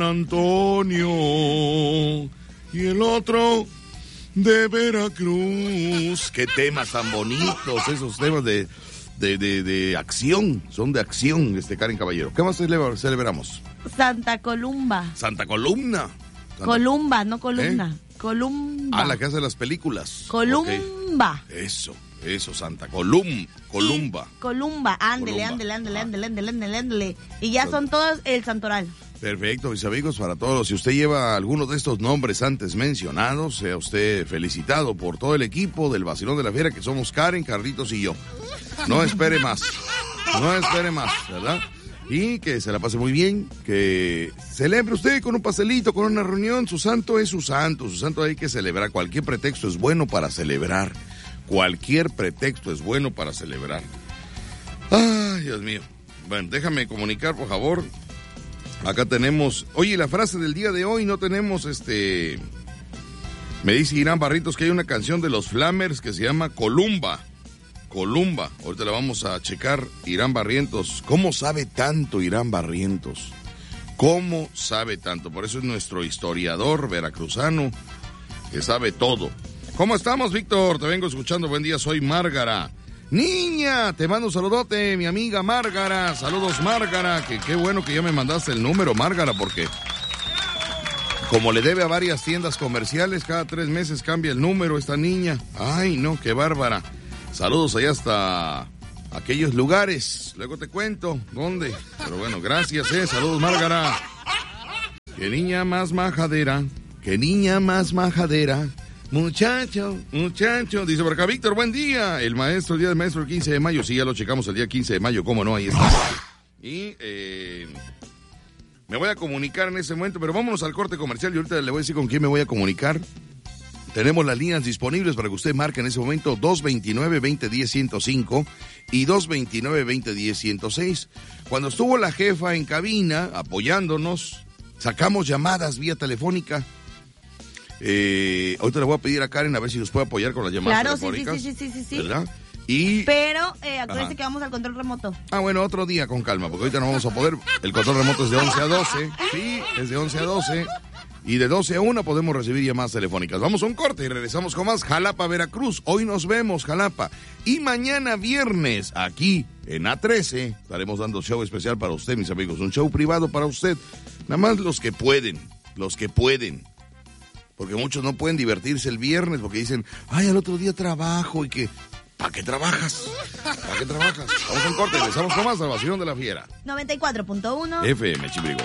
Speaker 1: Antonio y el otro de Veracruz. Qué temas tan bonitos, esos temas de, de, de, de acción, son de acción, este Karen Caballero. ¿Qué más celebra- celebramos?
Speaker 3: Santa Columba.
Speaker 1: Santa Columna. Santa-
Speaker 3: Columba, no columna. Columba.
Speaker 1: Ah, la que hace las películas.
Speaker 3: Columba.
Speaker 1: Ok. Eso, eso, Santa Colum, Columba.
Speaker 3: Columba. Ándele,
Speaker 1: Columba.
Speaker 3: ándele, ándele, ándele, ándele, ándele, ándele. Y ya son todos el santoral.
Speaker 1: Perfecto, mis amigos, para todos. Si usted lleva alguno de estos nombres antes mencionados, sea usted felicitado por todo el equipo del Vacilón de la Fiera, que somos Karen, Carlitos y yo. No espere más, no espere más, ¿verdad? Y que se la pase muy bien, que celebre usted con un pastelito, con una reunión. Su santo es su santo, su santo hay que celebrar. Cualquier pretexto es bueno para celebrar. Cualquier pretexto es bueno para celebrar. Ay, Dios mío. Bueno, déjame comunicar, por favor. Acá tenemos, oye, la frase del día de hoy, no tenemos este, me dice Irán Barrientos que hay una canción de los Flamers que se llama Columba, Columba, ahorita la vamos a checar, Irán Barrientos, ¿cómo sabe tanto Irán Barrientos? ¿Cómo sabe tanto? Por eso es nuestro historiador veracruzano que sabe todo. ¿Cómo estamos, Víctor? Te vengo escuchando, buen día, soy Márgara. Niña, te mando un saludote, mi amiga Márgara. Saludos, Márgara. Que qué bueno que ya me mandaste el número, Márgara, porque como le debe a varias tiendas comerciales, cada tres meses cambia el número esta niña. Ay, no, qué bárbara. Saludos allá hasta aquellos lugares. Luego te cuento dónde. Pero bueno, gracias, eh. Saludos, Márgara. Qué niña más majadera. Qué niña más majadera. Muchacho, muchacho, dice por acá, Víctor, buen día. El maestro, el día del maestro, el quince de mayo. Sí, ya lo checamos el día quince de mayo, cómo no, ahí está. Y eh, me voy a comunicar en ese momento, pero vámonos al corte comercial y ahorita le voy a decir con quién me voy a comunicar. Tenemos las líneas disponibles para que usted marque en ese momento dos veintinueve, veinte diez, ciento cinco y dos veintinueve, veinte diez, ciento seis. Cuando estuvo la jefa en cabina apoyándonos, sacamos llamadas vía telefónica. Eh, ahorita le voy a pedir a Karen a ver si nos puede apoyar con las llamadas
Speaker 3: claro,
Speaker 1: telefónicas.
Speaker 3: Sí, sí, sí, sí, sí, sí.
Speaker 1: ¿Verdad? Y...
Speaker 3: Pero eh, acuérdense que vamos al control remoto.
Speaker 1: Ah, bueno, otro día con calma, porque ahorita no vamos a poder. El control remoto es de once a doce. Sí, es de once a doce. Y de doce a una podemos recibir llamadas telefónicas. Vamos a un corte y regresamos con más Jalapa, Veracruz. Hoy nos vemos, Jalapa. Y mañana viernes, aquí en A trece, estaremos dando show especial para usted, mis amigos. Un show privado para usted. Nada más los que pueden, los que pueden. Porque muchos no pueden divertirse el viernes porque dicen, ay, al otro día trabajo y que... ¿Para qué trabajas? ¿Para qué trabajas? Vamos a un corte y regresamos con más Salvación de la Fiera.
Speaker 3: noventa y cuatro punto uno
Speaker 1: F M Chibrigón.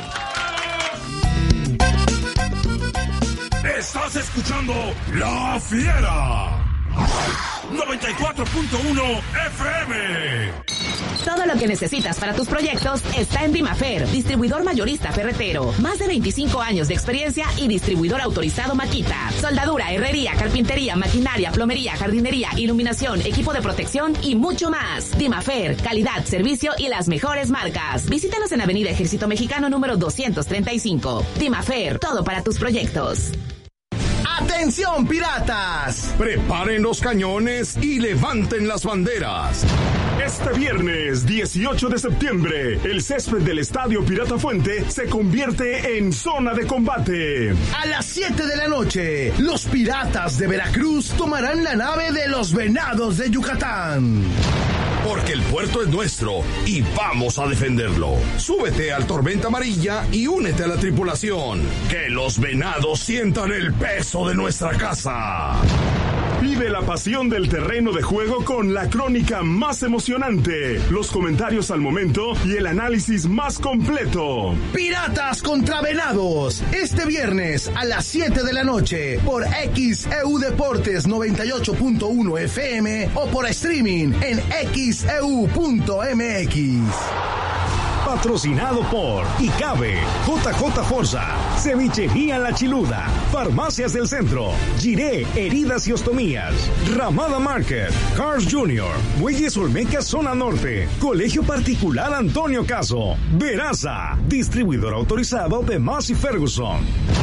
Speaker 4: Estás escuchando La Fiera. noventa y cuatro punto uno F M.
Speaker 13: Todo lo que necesitas para tus proyectos está en Dimafer, distribuidor mayorista ferretero. Más de veinticinco años de experiencia y distribuidor autorizado Makita. Soldadura, herrería, carpintería, maquinaria, plomería, jardinería, iluminación, equipo de protección y mucho más. Dimafer, calidad, servicio y las mejores marcas. Visítanos en Avenida Ejército Mexicano número doscientos treinta y cinco. Dimafer, todo para tus proyectos.
Speaker 14: ¡Atención, piratas! Preparen los cañones y levanten las banderas.
Speaker 4: Este viernes dieciocho de septiembre, el césped del Estadio Pirata Fuente se convierte en zona de combate.
Speaker 14: A las siete de la noche, los piratas de Veracruz tomarán la nave de los Venados de Yucatán. Porque el puerto es nuestro y vamos a defenderlo. Súbete al Tormenta Amarilla y únete a la tripulación. Que los Venados sientan el peso de nuestra casa.
Speaker 4: Vive la pasión del terreno de juego con la crónica más emocionante, los comentarios al momento y el análisis más completo.
Speaker 14: Piratas contra Venados, este viernes a las siete de la noche por X E U Deportes noventa y ocho punto uno F M o por streaming en x e u punto m x.
Speaker 15: Patrocinado por Icabe, J J Forza, Cevichería La Chiluda, Farmacias del Centro, Giré, Heridas y Ostomías, Ramada Market, Cars Junior, Muelles Olmeca Zona Norte, Colegio Particular Antonio Caso, Veraza, distribuidor autorizado de Massey Ferguson.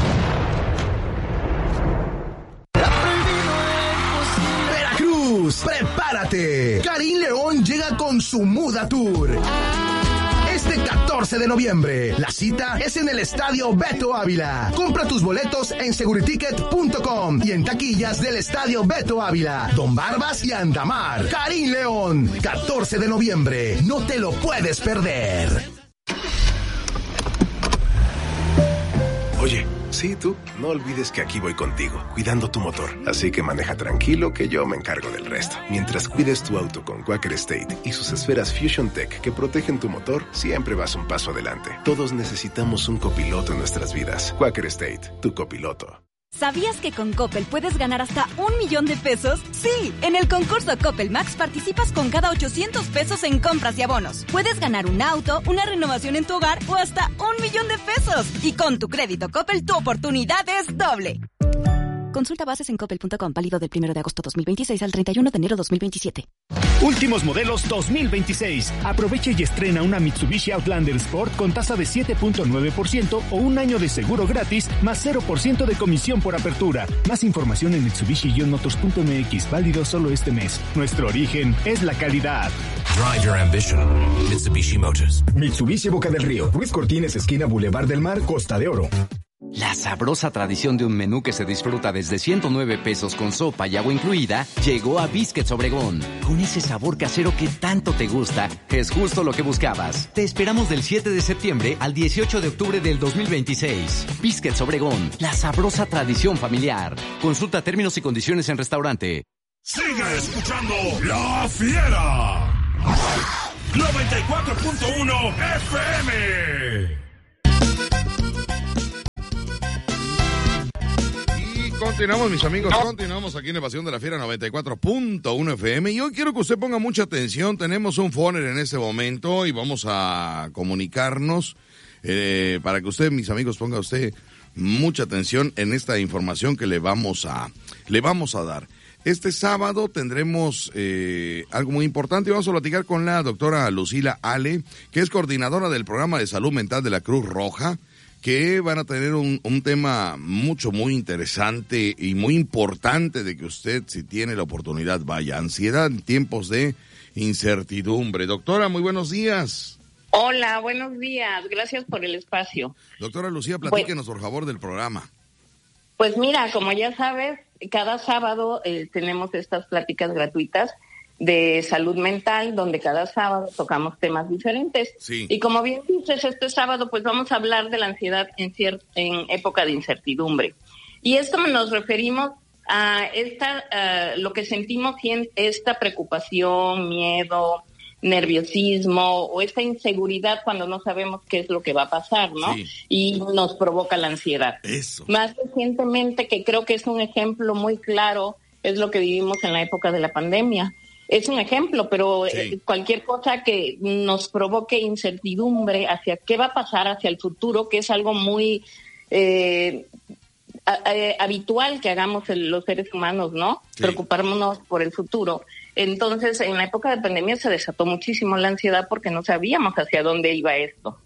Speaker 14: Veracruz, prepárate. Karim León llega con su Muda Tour. Este catorce de noviembre, la cita es en el Estadio Beto Ávila. Compra tus boletos en seguriticket punto com y en taquillas del Estadio Beto Ávila, Don Barbas y Andamar. Karim León, catorce de noviembre, no te lo puedes perder.
Speaker 16: Oye, sí, tú, no olvides que aquí voy contigo, cuidando tu motor. Así que maneja tranquilo que yo me encargo del resto. Mientras cuides tu auto con Quaker State y sus esferas Fusion Tech que protegen tu motor, siempre vas un paso adelante. Todos necesitamos un copiloto en nuestras vidas. Quaker State, tu copiloto.
Speaker 17: ¿Sabías que con Coppel puedes ganar hasta un millón de pesos? Sí, en el concurso Coppel Max participas con cada ochocientos pesos en compras y abonos. Puedes ganar un auto, una renovación en tu hogar o hasta un millón de pesos. Y con tu crédito Coppel, tu oportunidad es doble. Consulta bases en coppel punto com, válido del primero de agosto dos mil veintiséis al treinta y uno de enero dos mil veintisiete.
Speaker 15: Últimos modelos dos mil veintiséis. Aprovecha y estrena una Mitsubishi Outlander Sport con tasa de siete punto nueve por ciento o un año de seguro gratis más cero por ciento de comisión por apertura. Más información en mitsubishi motors punto m x, válido solo este mes. Nuestro origen es la calidad.
Speaker 18: Drive your ambition. Mitsubishi Motors.
Speaker 19: Mitsubishi Boca del Río. Ruiz Cortines, esquina Boulevard del Mar, Costa de Oro.
Speaker 20: La sabrosa tradición de un menú que se disfruta desde ciento nueve pesos con sopa y agua incluida llegó a Biscuits Obregón. Con ese sabor casero que tanto te gusta, es justo lo que buscabas. Te esperamos del siete de septiembre al dieciocho de octubre del dos mil veintiséis. Biscuits Obregón, la sabrosa tradición familiar. Consulta términos y condiciones en restaurante.
Speaker 4: Sigue escuchando La Fiera. noventa y cuatro punto uno F M.
Speaker 1: Continuamos, mis amigos, continuamos aquí en Evasión de la Fiera noventa y cuatro punto uno F M. Y hoy quiero que usted ponga mucha atención. Tenemos un phoner en este momento y vamos a comunicarnos eh, para que usted, mis amigos, ponga usted mucha atención en esta información que le vamos a, le vamos a dar. Este sábado tendremos eh, algo muy importante. Vamos a platicar con la doctora Lucila Ale, que es coordinadora del programa de salud mental de la Cruz Roja, que van a tener un, un tema mucho, muy interesante y muy importante de que usted, si tiene la oportunidad, vaya. Ansiedad en tiempos de incertidumbre. Doctora, muy buenos días.
Speaker 21: Hola, buenos días. Gracias por el espacio.
Speaker 1: Doctora Lucía, platíquenos, pues, por favor, del programa.
Speaker 21: Pues mira, como ya sabes, cada sábado eh, tenemos estas pláticas gratuitas de salud mental, donde cada sábado tocamos temas diferentes. Sí. Y como bien dices, este sábado pues vamos a hablar de la ansiedad en, cier- en época de incertidumbre. Y esto nos referimos a esta, uh, lo que sentimos, esta preocupación, miedo, nerviosismo o esta inseguridad cuando no sabemos qué es lo que va a pasar, ¿no? Sí. Y nos provoca la ansiedad.
Speaker 1: Eso.
Speaker 21: Más recientemente, que creo que es un ejemplo muy claro, es lo que vivimos en la época de la pandemia. Es un ejemplo, pero sí. Cualquier cosa que nos provoque incertidumbre hacia qué va a pasar hacia el futuro, que es algo muy eh, a, a, habitual que hagamos el, los seres humanos, ¿no? Sí. Preocuparnos por el futuro. Entonces, en la época de pandemia se desató muchísimo la ansiedad porque no sabíamos hacia dónde iba esto.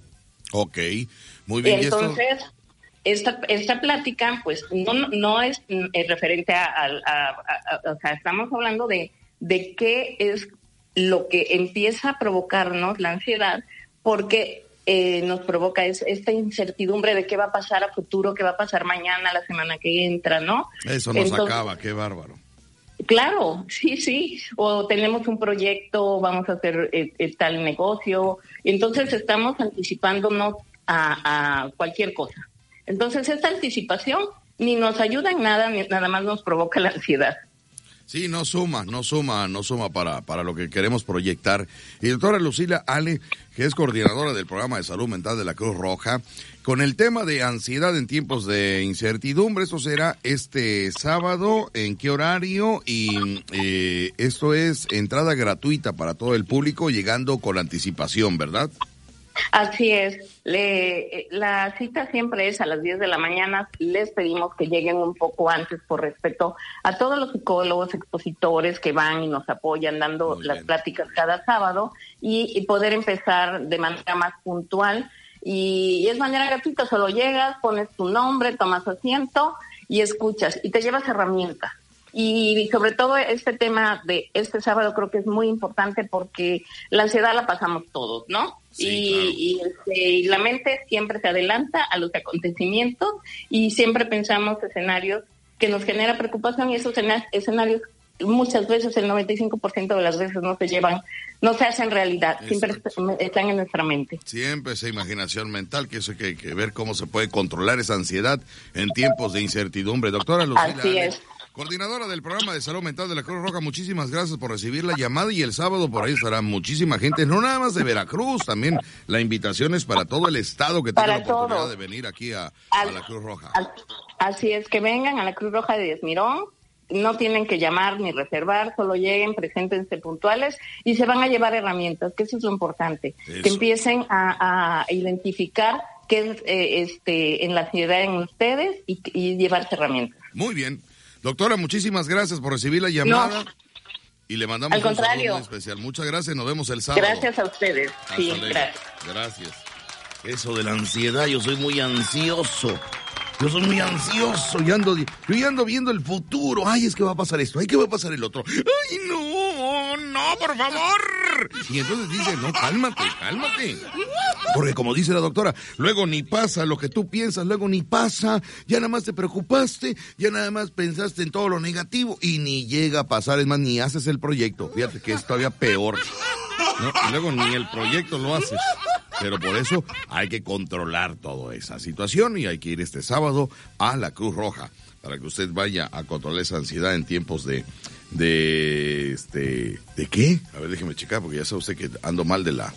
Speaker 1: Ok, muy bien.
Speaker 21: Entonces, ¿y esto? esta esta plática, pues, no no es, es referente a, a, a, a, o sea, estamos hablando de de qué es lo que empieza a provocarnos la ansiedad, porque eh, nos provoca es, esta incertidumbre de qué va a pasar a futuro, qué va a pasar mañana, la semana que entra, ¿no?
Speaker 1: Eso nos Entonces, acaba, qué bárbaro.
Speaker 21: Claro, sí, sí. O tenemos un proyecto, vamos a hacer eh, eh, tal negocio. Entonces estamos anticipándonos a, a cualquier cosa. Entonces esta anticipación ni nos ayuda en nada, ni nada más nos provoca la ansiedad.
Speaker 1: Sí, no suma, no suma, no suma para, para lo que queremos proyectar. Y doctora Lucila Ale, que es coordinadora del programa de salud mental de la Cruz Roja, con el tema de ansiedad en tiempos de incertidumbre. Esto será este sábado, ¿en qué horario? Y eh, esto es entrada gratuita para todo el público, llegando con anticipación, ¿verdad?
Speaker 21: Así es. Le, la cita siempre es a las diez de la mañana. Les pedimos que lleguen un poco antes por respeto a todos los psicólogos, expositores que van y nos apoyan dando las pláticas cada sábado y, y poder empezar de manera más puntual. Y, y es manera gratuita, solo llegas, pones tu nombre, tomas asiento y escuchas y te llevas herramientas. Y sobre todo este tema de este sábado creo que es muy importante porque la ansiedad la pasamos todos, ¿no? Sí, y, claro. y, este, y la mente siempre se adelanta a los acontecimientos y siempre pensamos escenarios que nos genera preocupación y esos escenarios muchas veces, el noventa y cinco por ciento de las veces no se llevan, no se hacen realidad, siempre Exacto. están en nuestra mente.
Speaker 1: Siempre esa imaginación mental, que eso hay que, que ver cómo se puede controlar esa ansiedad en tiempos de incertidumbre. Doctora Lucila
Speaker 21: Así
Speaker 1: Ale,
Speaker 21: es.
Speaker 1: coordinadora del programa de salud mental de la Cruz Roja, muchísimas gracias por recibir la llamada y el sábado por ahí estará muchísima gente, no nada más de Veracruz, también la invitación es para todo el estado que tenga la oportunidad todo. de venir aquí a, al, a la Cruz Roja.
Speaker 21: Al, así es, que vengan a la Cruz Roja de Díaz Mirón, no tienen que llamar ni reservar, solo lleguen, preséntense puntuales y se van a llevar herramientas, que eso es lo importante, eso. que empiecen a, a identificar qué es eh, este, en la ansiedad en ustedes y, y llevarse herramientas.
Speaker 1: Muy bien. Doctora, muchísimas gracias por recibir la llamada no, y le mandamos
Speaker 21: un
Speaker 1: saludo muy especial. Muchas gracias, nos vemos el sábado.
Speaker 21: Gracias a ustedes.
Speaker 1: Hasta
Speaker 21: sí,
Speaker 1: luego.
Speaker 21: gracias.
Speaker 1: Gracias. Eso de la ansiedad, yo soy muy ansioso. Yo soy muy ansioso, yo ando, yo ando viendo el futuro. Ay, es que va a pasar esto, ay, que va a pasar el otro. Ay, no, no, por favor. Y entonces dice, no, cálmate, cálmate. Porque como dice la doctora, luego ni pasa lo que tú piensas, luego ni pasa. Ya nada más te preocupaste, ya nada más pensaste en todo lo negativo y ni llega a pasar, es más, ni haces el proyecto. Fíjate que es todavía peor, ¿no? Y luego ni el proyecto lo haces. Pero por eso hay que controlar toda esa situación y hay que ir este sábado a la Cruz Roja para que usted vaya a controlar esa ansiedad en tiempos de, de, este, ¿de qué? A ver, déjeme checar porque ya sabe usted que ando mal de la,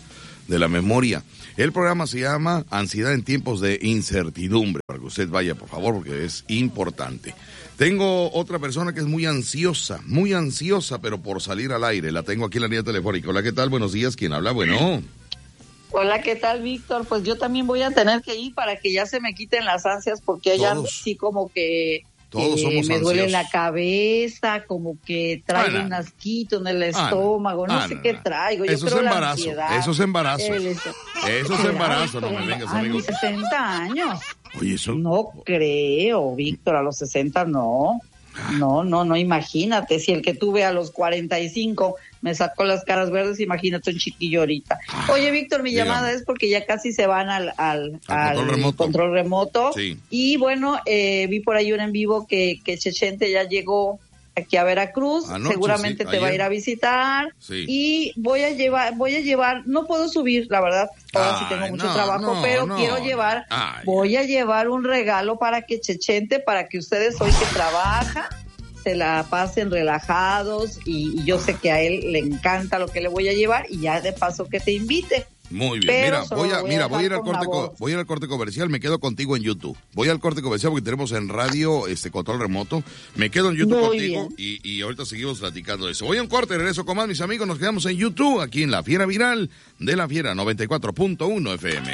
Speaker 1: de la memoria. El programa se llama Ansiedad en tiempos de incertidumbre, para que usted vaya, por favor, porque es importante. Tengo otra persona que es muy ansiosa, muy ansiosa, pero por salir al aire. La tengo aquí en la línea telefónica. Hola, ¿qué tal? Buenos días. ¿Quién habla? Bueno.
Speaker 5: Hola, ¿qué tal, Víctor? Pues yo también voy a tener que ir para que ya se me quiten las ansias, porque ya sí como que
Speaker 1: Todos
Speaker 5: eh,
Speaker 1: somos
Speaker 5: me duele
Speaker 1: ansiosos.
Speaker 5: la cabeza, como que traigo
Speaker 1: Ana.
Speaker 5: un asquito en el estómago, no
Speaker 1: Ana.
Speaker 5: sé qué traigo. Yo
Speaker 1: Eso es
Speaker 5: creo la
Speaker 1: embarazo,
Speaker 5: ansiedad.
Speaker 1: eso es embarazo.
Speaker 5: El-
Speaker 1: Eso es embarazo, no me vengas,
Speaker 5: A
Speaker 1: amigo.
Speaker 5: mis sesenta años.
Speaker 1: Oye, eso.
Speaker 5: No creo, Víctor, a los sesenta no. No, no, no, imagínate, si el que tuve a los cuarenta y cinco me sacó las caras verdes, imagínate un chiquillo ahorita. Oye, Víctor, mi
Speaker 1: dígame.
Speaker 5: llamada es porque ya casi se van al, al,
Speaker 1: Al control remoto.
Speaker 5: control remoto.
Speaker 1: Sí.
Speaker 5: Y bueno, eh, vi por ahí un en vivo que, que Chechente ya llegó aquí a Veracruz,
Speaker 1: Anoche,
Speaker 5: seguramente
Speaker 1: sí,
Speaker 5: te va a
Speaker 1: ayer.
Speaker 5: ir a visitar.
Speaker 1: Sí.
Speaker 5: Y voy a llevar, voy a llevar, no puedo subir, la verdad, ahora sí tengo
Speaker 1: Ay,
Speaker 5: mucho
Speaker 1: no,
Speaker 5: trabajo,
Speaker 1: no,
Speaker 5: pero
Speaker 1: no.
Speaker 5: quiero llevar,
Speaker 1: Ay.
Speaker 5: voy a llevar un regalo para que Chechente, para que ustedes hoy que trabajan, se la pasen relajados, y, y yo sé que a él le encanta lo que le voy a llevar, y ya de paso que te invite.
Speaker 1: Muy bien,
Speaker 5: Pero
Speaker 1: mira,
Speaker 5: solo
Speaker 1: voy a,
Speaker 5: voy a
Speaker 1: mira, voy a ir
Speaker 5: dejar
Speaker 1: al
Speaker 5: con
Speaker 1: corte,
Speaker 5: la
Speaker 1: co-
Speaker 5: voz.
Speaker 1: voy a ir al corte comercial, me quedo contigo en YouTube. Voy al corte comercial porque tenemos en radio este control remoto. Me quedo en YouTube
Speaker 5: Muy
Speaker 1: contigo
Speaker 5: bien.
Speaker 1: y, y ahorita seguimos platicando de eso. Voy a un corte, regreso con más, mis amigos, nos quedamos en YouTube, aquí en La Fiera Viral de La Fiera noventa y cuatro punto uno F M.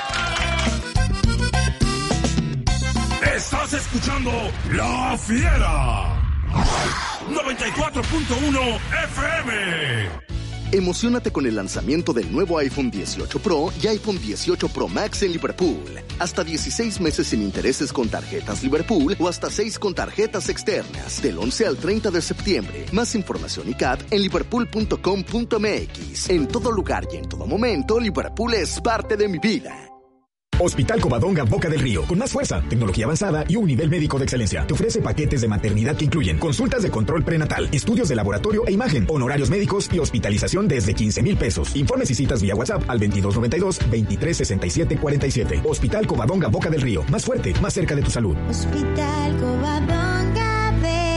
Speaker 4: Estás escuchando La Fiera. noventa y cuatro punto uno F M.
Speaker 22: Emociónate con el lanzamiento del nuevo iPhone dieciocho Pro y iPhone dieciocho Pro Max en Liverpool. Hasta dieciséis meses sin intereses con tarjetas Liverpool o hasta seis con tarjetas externas. Del once al treinta de septiembre. Más información y C A T en liverpool punto com punto m x. En todo lugar y en todo momento, Liverpool es parte de mi vida.
Speaker 19: Hospital Covadonga Boca del Río, con más fuerza, tecnología avanzada y un nivel médico de excelencia. Te ofrece paquetes de maternidad que incluyen consultas de control prenatal, estudios de laboratorio e imagen, honorarios médicos y hospitalización desde quince mil pesos. Informes y citas vía WhatsApp al veintidós noventa y dos, veintitrés sesenta y siete cuarenta y siete. Hospital Covadonga Boca del Río, más fuerte, más cerca de tu salud.
Speaker 23: Hospital Covadonga,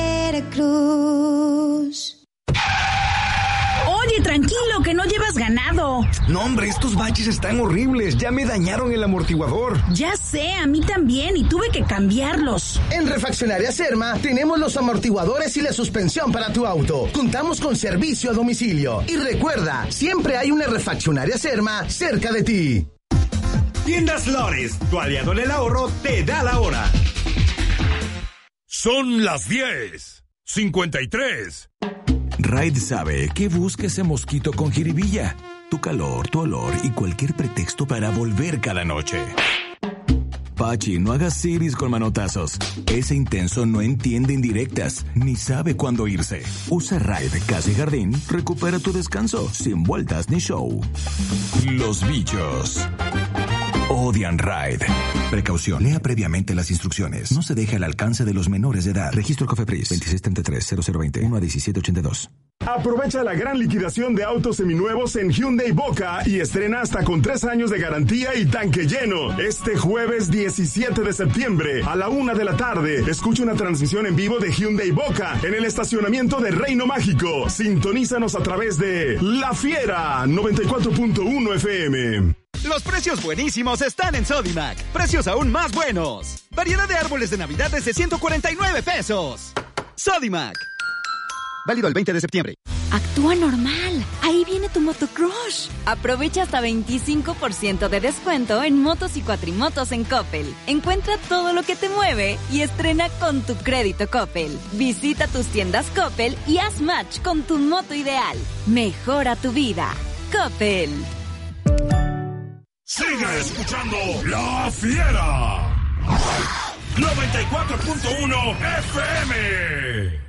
Speaker 23: Veracruz.
Speaker 24: Oye, tranquilo, que no llevas ganado.
Speaker 14: No, hombre, estos baches están horribles. Ya me dañaron el amortiguador.
Speaker 24: Ya sé, a mí también, y tuve que cambiarlos.
Speaker 14: En Refaccionaria Serma tenemos los amortiguadores y la suspensión para tu auto. Contamos con servicio a domicilio. Y recuerda, siempre hay una Refaccionaria Serma cerca de ti.
Speaker 15: Tiendas Lores, tu aliado en el ahorro, te da la hora.
Speaker 4: Son las diez cincuenta y tres.
Speaker 18: Raid sabe que busca ese mosquito con jiribilla, tu calor, tu olor y cualquier pretexto para volver cada noche. Pachi, no hagas siris con manotazos. Ese intenso no entiende indirectas, ni sabe cuándo irse. Usa Raid Casa y Jardín, recupera tu descanso, sin vueltas ni show. Los bichos odian Raid. Precaución, lea previamente las instrucciones. No se deje al alcance de los menores de edad. Registro COFEPRIS veintiséis treinta y tres cero cero veinte uno a diecisiete ochenta y dos.
Speaker 4: Aprovecha la gran liquidación de autos seminuevos en Hyundai Boca y estrena hasta con tres años de garantía y tanque lleno. Este jueves diecisiete de septiembre a la una de la tarde. Escucha una transmisión en vivo de Hyundai Boca en el estacionamiento de Reino Mágico. Sintonízanos a través de La Fiera noventa y cuatro punto uno F M.
Speaker 25: Los precios buenísimos están en Sodimac. Precios aún más buenos. Variedad de árboles de Navidad desde ciento cuarenta y nueve pesos. Sodimac. Válido el veinte de septiembre.
Speaker 17: Actúa normal. Ahí viene tu motocrush. Aprovecha hasta veinticinco por ciento de descuento en motos y cuatrimotos en Coppel. Encuentra todo lo que te mueve y estrena con tu crédito Coppel. Visita tus tiendas Coppel y haz match con tu moto ideal. Mejora tu vida. Coppel.
Speaker 4: Sigue escuchando La Fiera noventa y cuatro punto uno F M.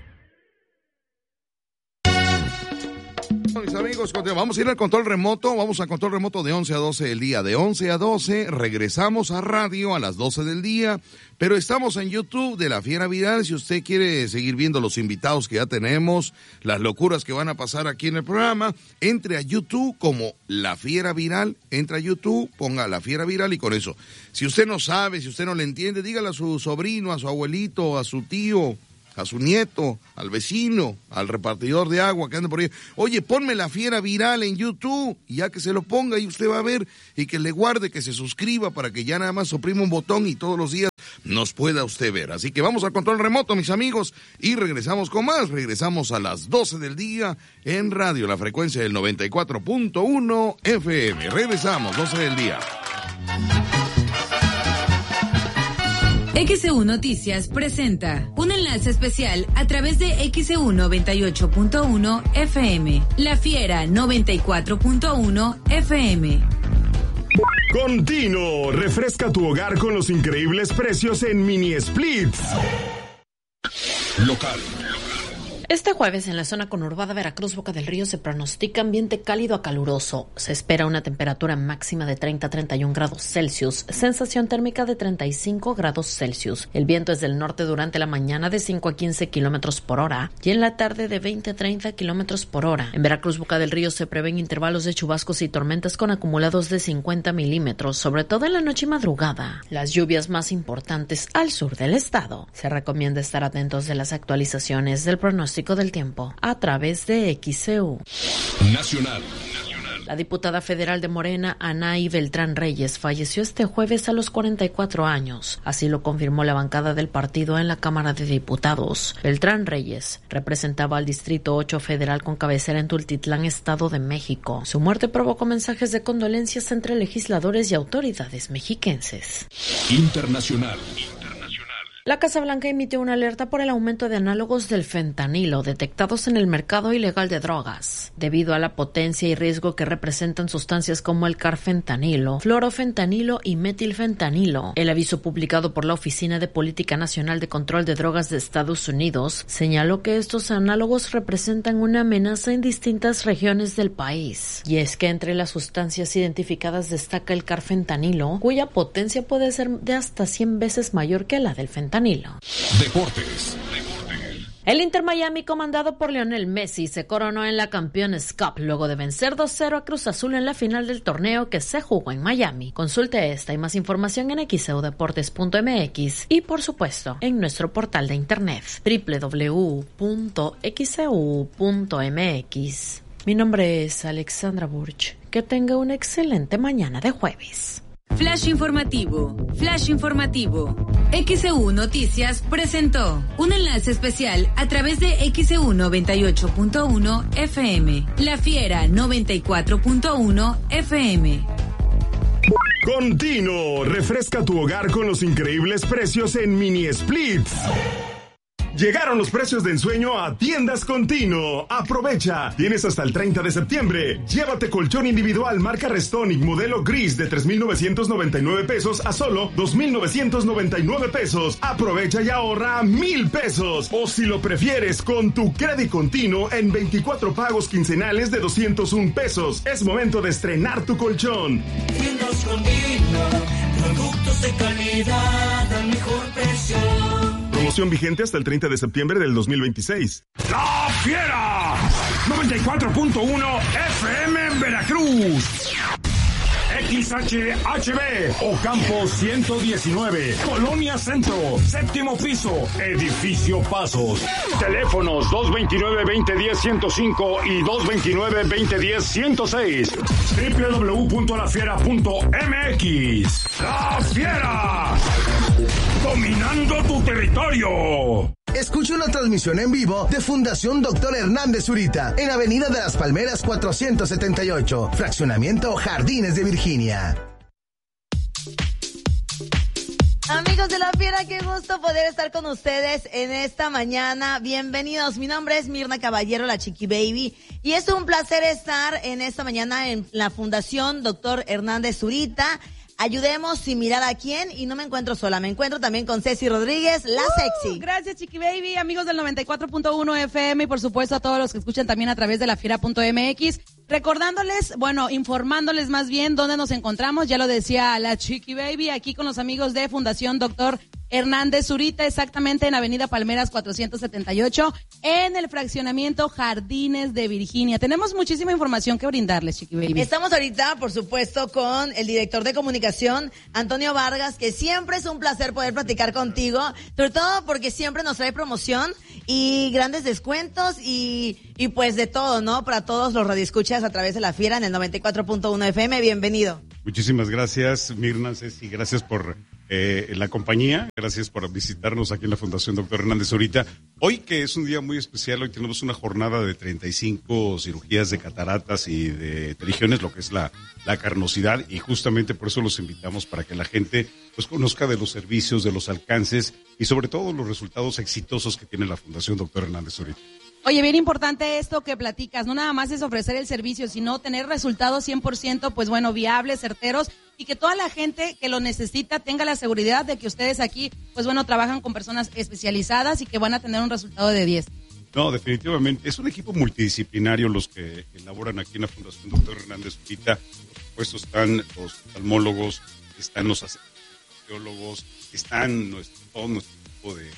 Speaker 1: Mis amigos, vamos a ir al control remoto, vamos a control remoto de once a doce del día, de once a doce, regresamos a radio a las doce del día, pero estamos en YouTube de La Fiera Viral, si usted quiere seguir viendo los invitados que ya tenemos, las locuras que van a pasar aquí en el programa, entre a YouTube como La Fiera Viral, entra a YouTube, ponga La Fiera Viral y con eso, si usted no sabe, si usted no le entiende, dígale a su sobrino, a su abuelito, a su tío, a su nieto, al vecino, al repartidor de agua que anda por ahí. Oye, ponme La Fiera viral en YouTube, y ya que se lo ponga y usted va a ver, y que le guarde, que se suscriba para que ya nada más oprima un botón y todos los días nos pueda usted ver. Así que vamos a control remoto, mis amigos, y regresamos con más. Regresamos a las doce del día en radio, la frecuencia del noventa y cuatro punto uno F M. Regresamos, doce del día.
Speaker 6: X E U Noticias presenta un enlace especial a través de X E U noventa y ocho punto uno F M, La Fiera noventa y cuatro punto uno F M.
Speaker 4: Continuo, refresca tu hogar con los increíbles precios en Mini Splits.
Speaker 7: Local.
Speaker 8: Este jueves en la zona conurbada Veracruz, Boca del Río, se pronostica ambiente cálido a caluroso. Se espera una temperatura máxima de treinta a treinta y un grados Celsius, sensación térmica de treinta y cinco grados Celsius. El viento es del norte durante la mañana de cinco a quince kilómetros por hora y en la tarde de veinte a treinta kilómetros por hora. En Veracruz, Boca del Río, se prevén intervalos de chubascos y tormentas con acumulados de cincuenta milímetros, sobre todo en la noche y madrugada. Las lluvias más importantes al sur del estado. Se recomienda estar atentos de las actualizaciones del pronóstico del tiempo a través de X E U.
Speaker 7: Nacional.
Speaker 8: La diputada federal de Morena, Anaí Beltrán Reyes, falleció este jueves a los cuarenta y cuatro años. Así lo confirmó la bancada del partido en la Cámara de Diputados. Beltrán Reyes representaba al Distrito ocho Federal con cabecera en Tultitlán, Estado de México. Su muerte provocó mensajes de condolencias entre legisladores y autoridades mexiquenses.
Speaker 7: Internacional.
Speaker 8: La Casa Blanca emitió una alerta por el aumento de análogos del fentanilo detectados en el mercado ilegal de drogas, debido a la potencia y riesgo que representan sustancias como el carfentanilo, fluorofentanilo y metilfentanilo. El aviso publicado por la Oficina de Política Nacional de Control de Drogas de Estados Unidos señaló que estos análogos representan una amenaza en distintas regiones del país. Y es que entre las sustancias identificadas destaca el carfentanilo, cuya potencia puede ser de hasta cien veces mayor que la del fentanilo.
Speaker 7: Deportes.
Speaker 8: El Inter Miami, comandado por Lionel Messi, se coronó en la Campeones Cup luego de vencer dos cero a Cruz Azul en la final del torneo que se jugó en Miami. Consulte esta y más información en x e u deportes punto m x y, por supuesto, en nuestro portal de internet doble u doble u doble u punto x e u punto m x. Mi nombre es Alexandra Burch. Que tenga una excelente mañana de jueves.
Speaker 6: Flash informativo, flash informativo. X E U Noticias presentó un enlace especial a través de X E U noventa y ocho punto uno F M, La Fiera noventa y cuatro punto uno F M.
Speaker 4: Continuo, refresca tu hogar con los increíbles precios en Mini Splits. Llegaron los precios de ensueño a Tiendas Continuo. Aprovecha. Tienes hasta el treinta de septiembre. Llévate colchón individual marca Restonic modelo gris de tres mil novecientos noventa y nueve pesos a solo dos mil novecientos noventa y nueve pesos. Aprovecha y ahorra mil pesos. O si lo prefieres, con tu crédito continuo en veinticuatro pagos quincenales de doscientos un pesos. Es momento de estrenar tu colchón.
Speaker 9: Tiendas Continuo, productos de calidad al mejor precio.
Speaker 4: Promoción vigente hasta el treinta de septiembre del dos mil veintiséis.
Speaker 15: ¡La Fiera! noventa y cuatro punto uno F M en Veracruz. X H H B, Ocampo ciento diecinueve, Colonia Centro, séptimo piso, Edificio Pasos. Teléfonos dos dos nueve, veinte diez, ciento cinco y dos dos nueve, veinte diez, ciento seis. doble u doble u doble u punto la fiera punto m x. ¡La Fiera! ¡Dominando tu territorio!
Speaker 14: Escucha una transmisión en vivo de Fundación Doctor Hernández Zurita en Avenida de las Palmeras cuatrocientos setenta y ocho, Fraccionamiento Jardines de Virginia.
Speaker 3: Amigos de La Fiera, qué gusto poder estar con ustedes en esta mañana. Bienvenidos, mi nombre es Mirna Caballero, la Chiqui Baby, y es un placer estar en esta mañana en la Fundación Doctor Hernández Zurita. Ayudemos sin mirar a quién, y no me encuentro sola, me encuentro también con Ceci Rodríguez, la uh, sexy.
Speaker 11: Gracias, Chiqui Baby, amigos del noventa y cuatro punto uno F M y por supuesto a todos los que escuchan también a través de la fiera punto m x. Recordándoles, bueno, informándoles más bien dónde nos encontramos, ya lo decía la Chiqui Baby, aquí con los amigos de Fundación Doctor Hernández Zurita, exactamente en Avenida Palmeras cuatrocientos setenta y ocho, en el fraccionamiento Jardines de Virginia. Tenemos muchísima información que brindarles, Chiqui Baby.
Speaker 3: Estamos ahorita, por supuesto, con el director de comunicación, Antonio Vargas, que siempre es un placer poder platicar contigo, sobre todo porque siempre nos trae promoción y grandes descuentos y, y pues de todo, ¿no? Para todos los radioescuchas a través de La Fiera en el noventa y cuatro punto uno F M. Bienvenido.
Speaker 2: Muchísimas gracias, Mirna, Ceci, gracias por eh, la compañía, gracias por visitarnos aquí en la Fundación Doctor Hernández Zurita. Hoy, que es un día muy especial, hoy tenemos una jornada de treinta y cinco cirugías de cataratas y de pterigiones, lo que es la, la carnosidad, y justamente por eso los invitamos para que la gente pues conozca de los servicios, de los alcances y sobre todo los resultados exitosos que tiene la Fundación Doctor Hernández Zurita.
Speaker 11: Oye, bien importante esto que platicas, no nada más es ofrecer el servicio, sino tener resultados cien por ciento, pues bueno, viables, certeros, y que toda la gente que lo necesita tenga la seguridad de que ustedes aquí, pues bueno, trabajan con personas especializadas y que van a tener un resultado de diez.
Speaker 2: No, definitivamente, es un equipo multidisciplinario los que elaboran aquí en la Fundación Doctor Hernández Zurita. Por supuesto están los oftalmólogos, están los anestesiólogos, están nuestro, todo nuestro equipo de,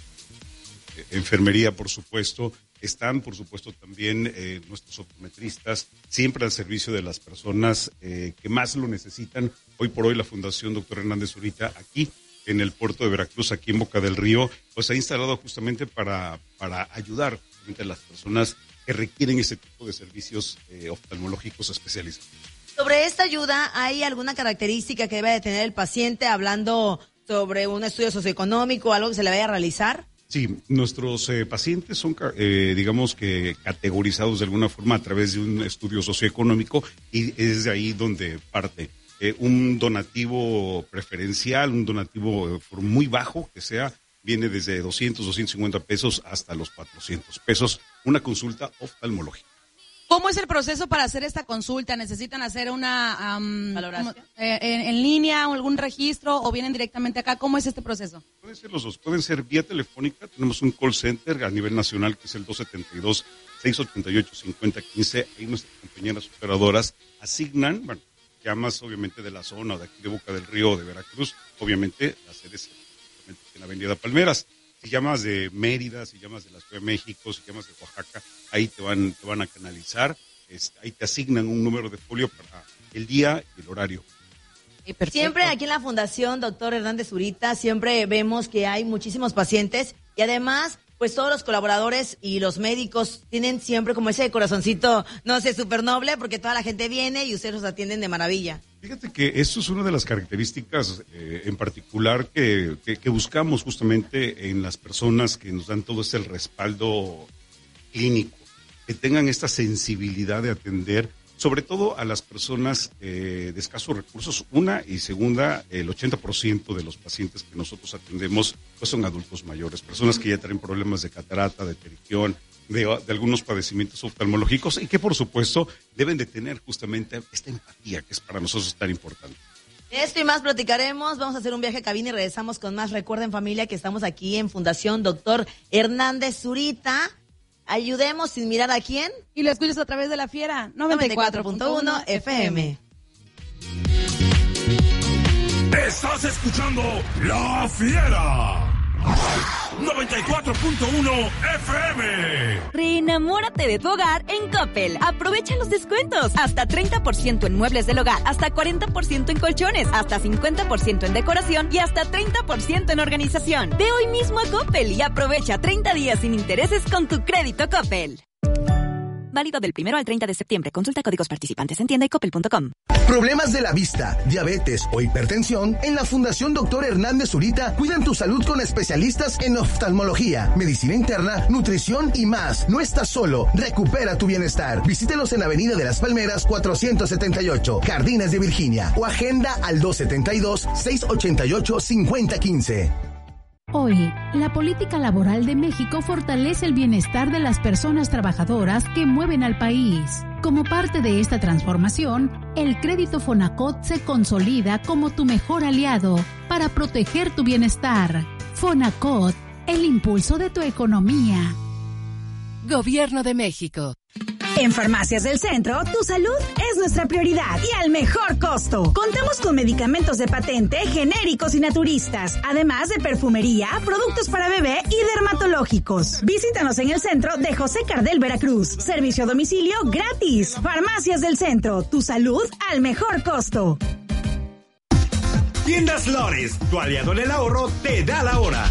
Speaker 2: de enfermería, por supuesto. Están, por supuesto, también eh, nuestros optometristas, siempre al servicio de las personas eh, que más lo necesitan. Hoy por hoy la Fundación Doctor Hernández Zurita, aquí en el puerto de Veracruz, aquí en Boca del Río, pues ha instalado justamente para, para ayudar a las personas que requieren ese tipo de servicios eh, oftalmológicos especializados.
Speaker 3: Sobre esta ayuda, ¿hay alguna característica que debe de tener el paciente hablando sobre un estudio socioeconómico o algo que se le vaya a realizar?
Speaker 2: Sí, nuestros eh, pacientes son, eh, digamos que categorizados de alguna forma a través de un estudio socioeconómico y es de ahí donde parte. Eh, un donativo preferencial, un donativo por muy bajo que sea, viene desde doscientos, doscientos cincuenta pesos hasta los cuatrocientos pesos, una consulta oftalmológica.
Speaker 11: ¿Cómo es el proceso para hacer esta consulta? ¿Necesitan hacer una um, valoración eh, en, en línea o algún registro o vienen directamente acá? ¿Cómo es este proceso?
Speaker 2: Pueden ser los dos, pueden ser vía telefónica. Tenemos un call center a nivel nacional que es el dos setenta y dos, seiscientos ochenta y ocho, cincuenta quince. Ahí nuestras compañeras operadoras asignan, bueno, llamas obviamente de la zona, de aquí de Boca del Río, de Veracruz, obviamente la sede es en la Avenida Palmeras. Si llamas de Mérida, si llamas de la Ciudad de México, si llamas de Oaxaca, ahí te van, te van a canalizar, este, ahí te asignan un número de folio para el día y el horario.
Speaker 3: Siempre aquí en la Fundación Doctor Hernández Zurita, siempre vemos que hay muchísimos pacientes y además, pues todos los colaboradores y los médicos tienen siempre como ese corazoncito, no sé, súper noble, porque toda la gente viene y ustedes los atienden de maravilla.
Speaker 2: Fíjate que eso es una de las características eh, en particular que, que, que buscamos justamente en las personas que nos dan todo ese respaldo clínico, que tengan esta sensibilidad de atender, sobre todo a las personas eh, de escasos recursos. Una y segunda, el ochenta por ciento de los pacientes que nosotros atendemos pues son adultos mayores, personas que ya tienen problemas de catarata, de pterigión, de, de algunos padecimientos oftalmológicos y que por supuesto deben de tener justamente esta empatía que es para nosotros tan importante.
Speaker 3: Esto y más platicaremos, vamos a hacer un viaje a cabina y regresamos con más. Recuerden, familia, que estamos aquí en Fundación Doctor Hernández Zurita. Ayudemos sin mirar a quién.
Speaker 11: Y lo escuchas a través de La Fiera noventa y cuatro punto uno F M.
Speaker 10: Estás escuchando La Fiera noventa y cuatro punto uno F M.
Speaker 17: Reenamórate de tu hogar en Coppel. Aprovecha los descuentos. Hasta treinta por ciento en muebles del hogar, hasta cuarenta por ciento en colchones, hasta cincuenta por ciento en decoración y hasta treinta por ciento en organización. Ve hoy mismo a Coppel y aprovecha treinta días sin intereses con tu crédito Coppel. Válido del primero al treinta de septiembre. Consulta códigos participantes en tienda y coppel punto com.
Speaker 14: Problemas de la vista, diabetes o hipertensión, en la Fundación Doctor Hernández Zurita cuidan tu salud con especialistas en oftalmología, medicina interna, nutrición y más. No estás solo, recupera tu bienestar. Visítelos en Avenida de las Palmeras cuatrocientos setenta y ocho, Jardines de Virginia, o agenda al dos setenta y dos, seiscientos ochenta y ocho, cincuenta quince.
Speaker 12: Hoy, la política laboral de México fortalece el bienestar de las personas trabajadoras que mueven al país. Como parte de esta transformación, el crédito Fonacot se consolida como tu mejor aliado para proteger tu bienestar. Fonacot, el impulso de tu economía.
Speaker 13: Gobierno de México.
Speaker 24: En Farmacias del Centro, tu salud es nuestra prioridad y al mejor costo. Contamos con medicamentos de patente, genéricos y naturistas, además de perfumería, productos para bebé y dermatológicos. Visítanos en el centro de José Cardel, Veracruz. Servicio a domicilio gratis. Farmacias del Centro, tu salud al mejor costo.
Speaker 15: Tiendas Lores, tu aliado en el ahorro, te da la hora.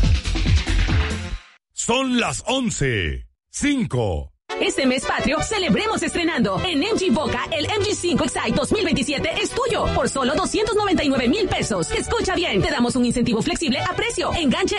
Speaker 10: Son las once. Cinco.
Speaker 5: Este mes patrio, celebremos estrenando. En M G Boca, el M G cinco Excite dos mil veintisiete es tuyo por solo doscientos noventa y nueve mil pesos. Escucha bien, te damos un incentivo flexible a precio, enganche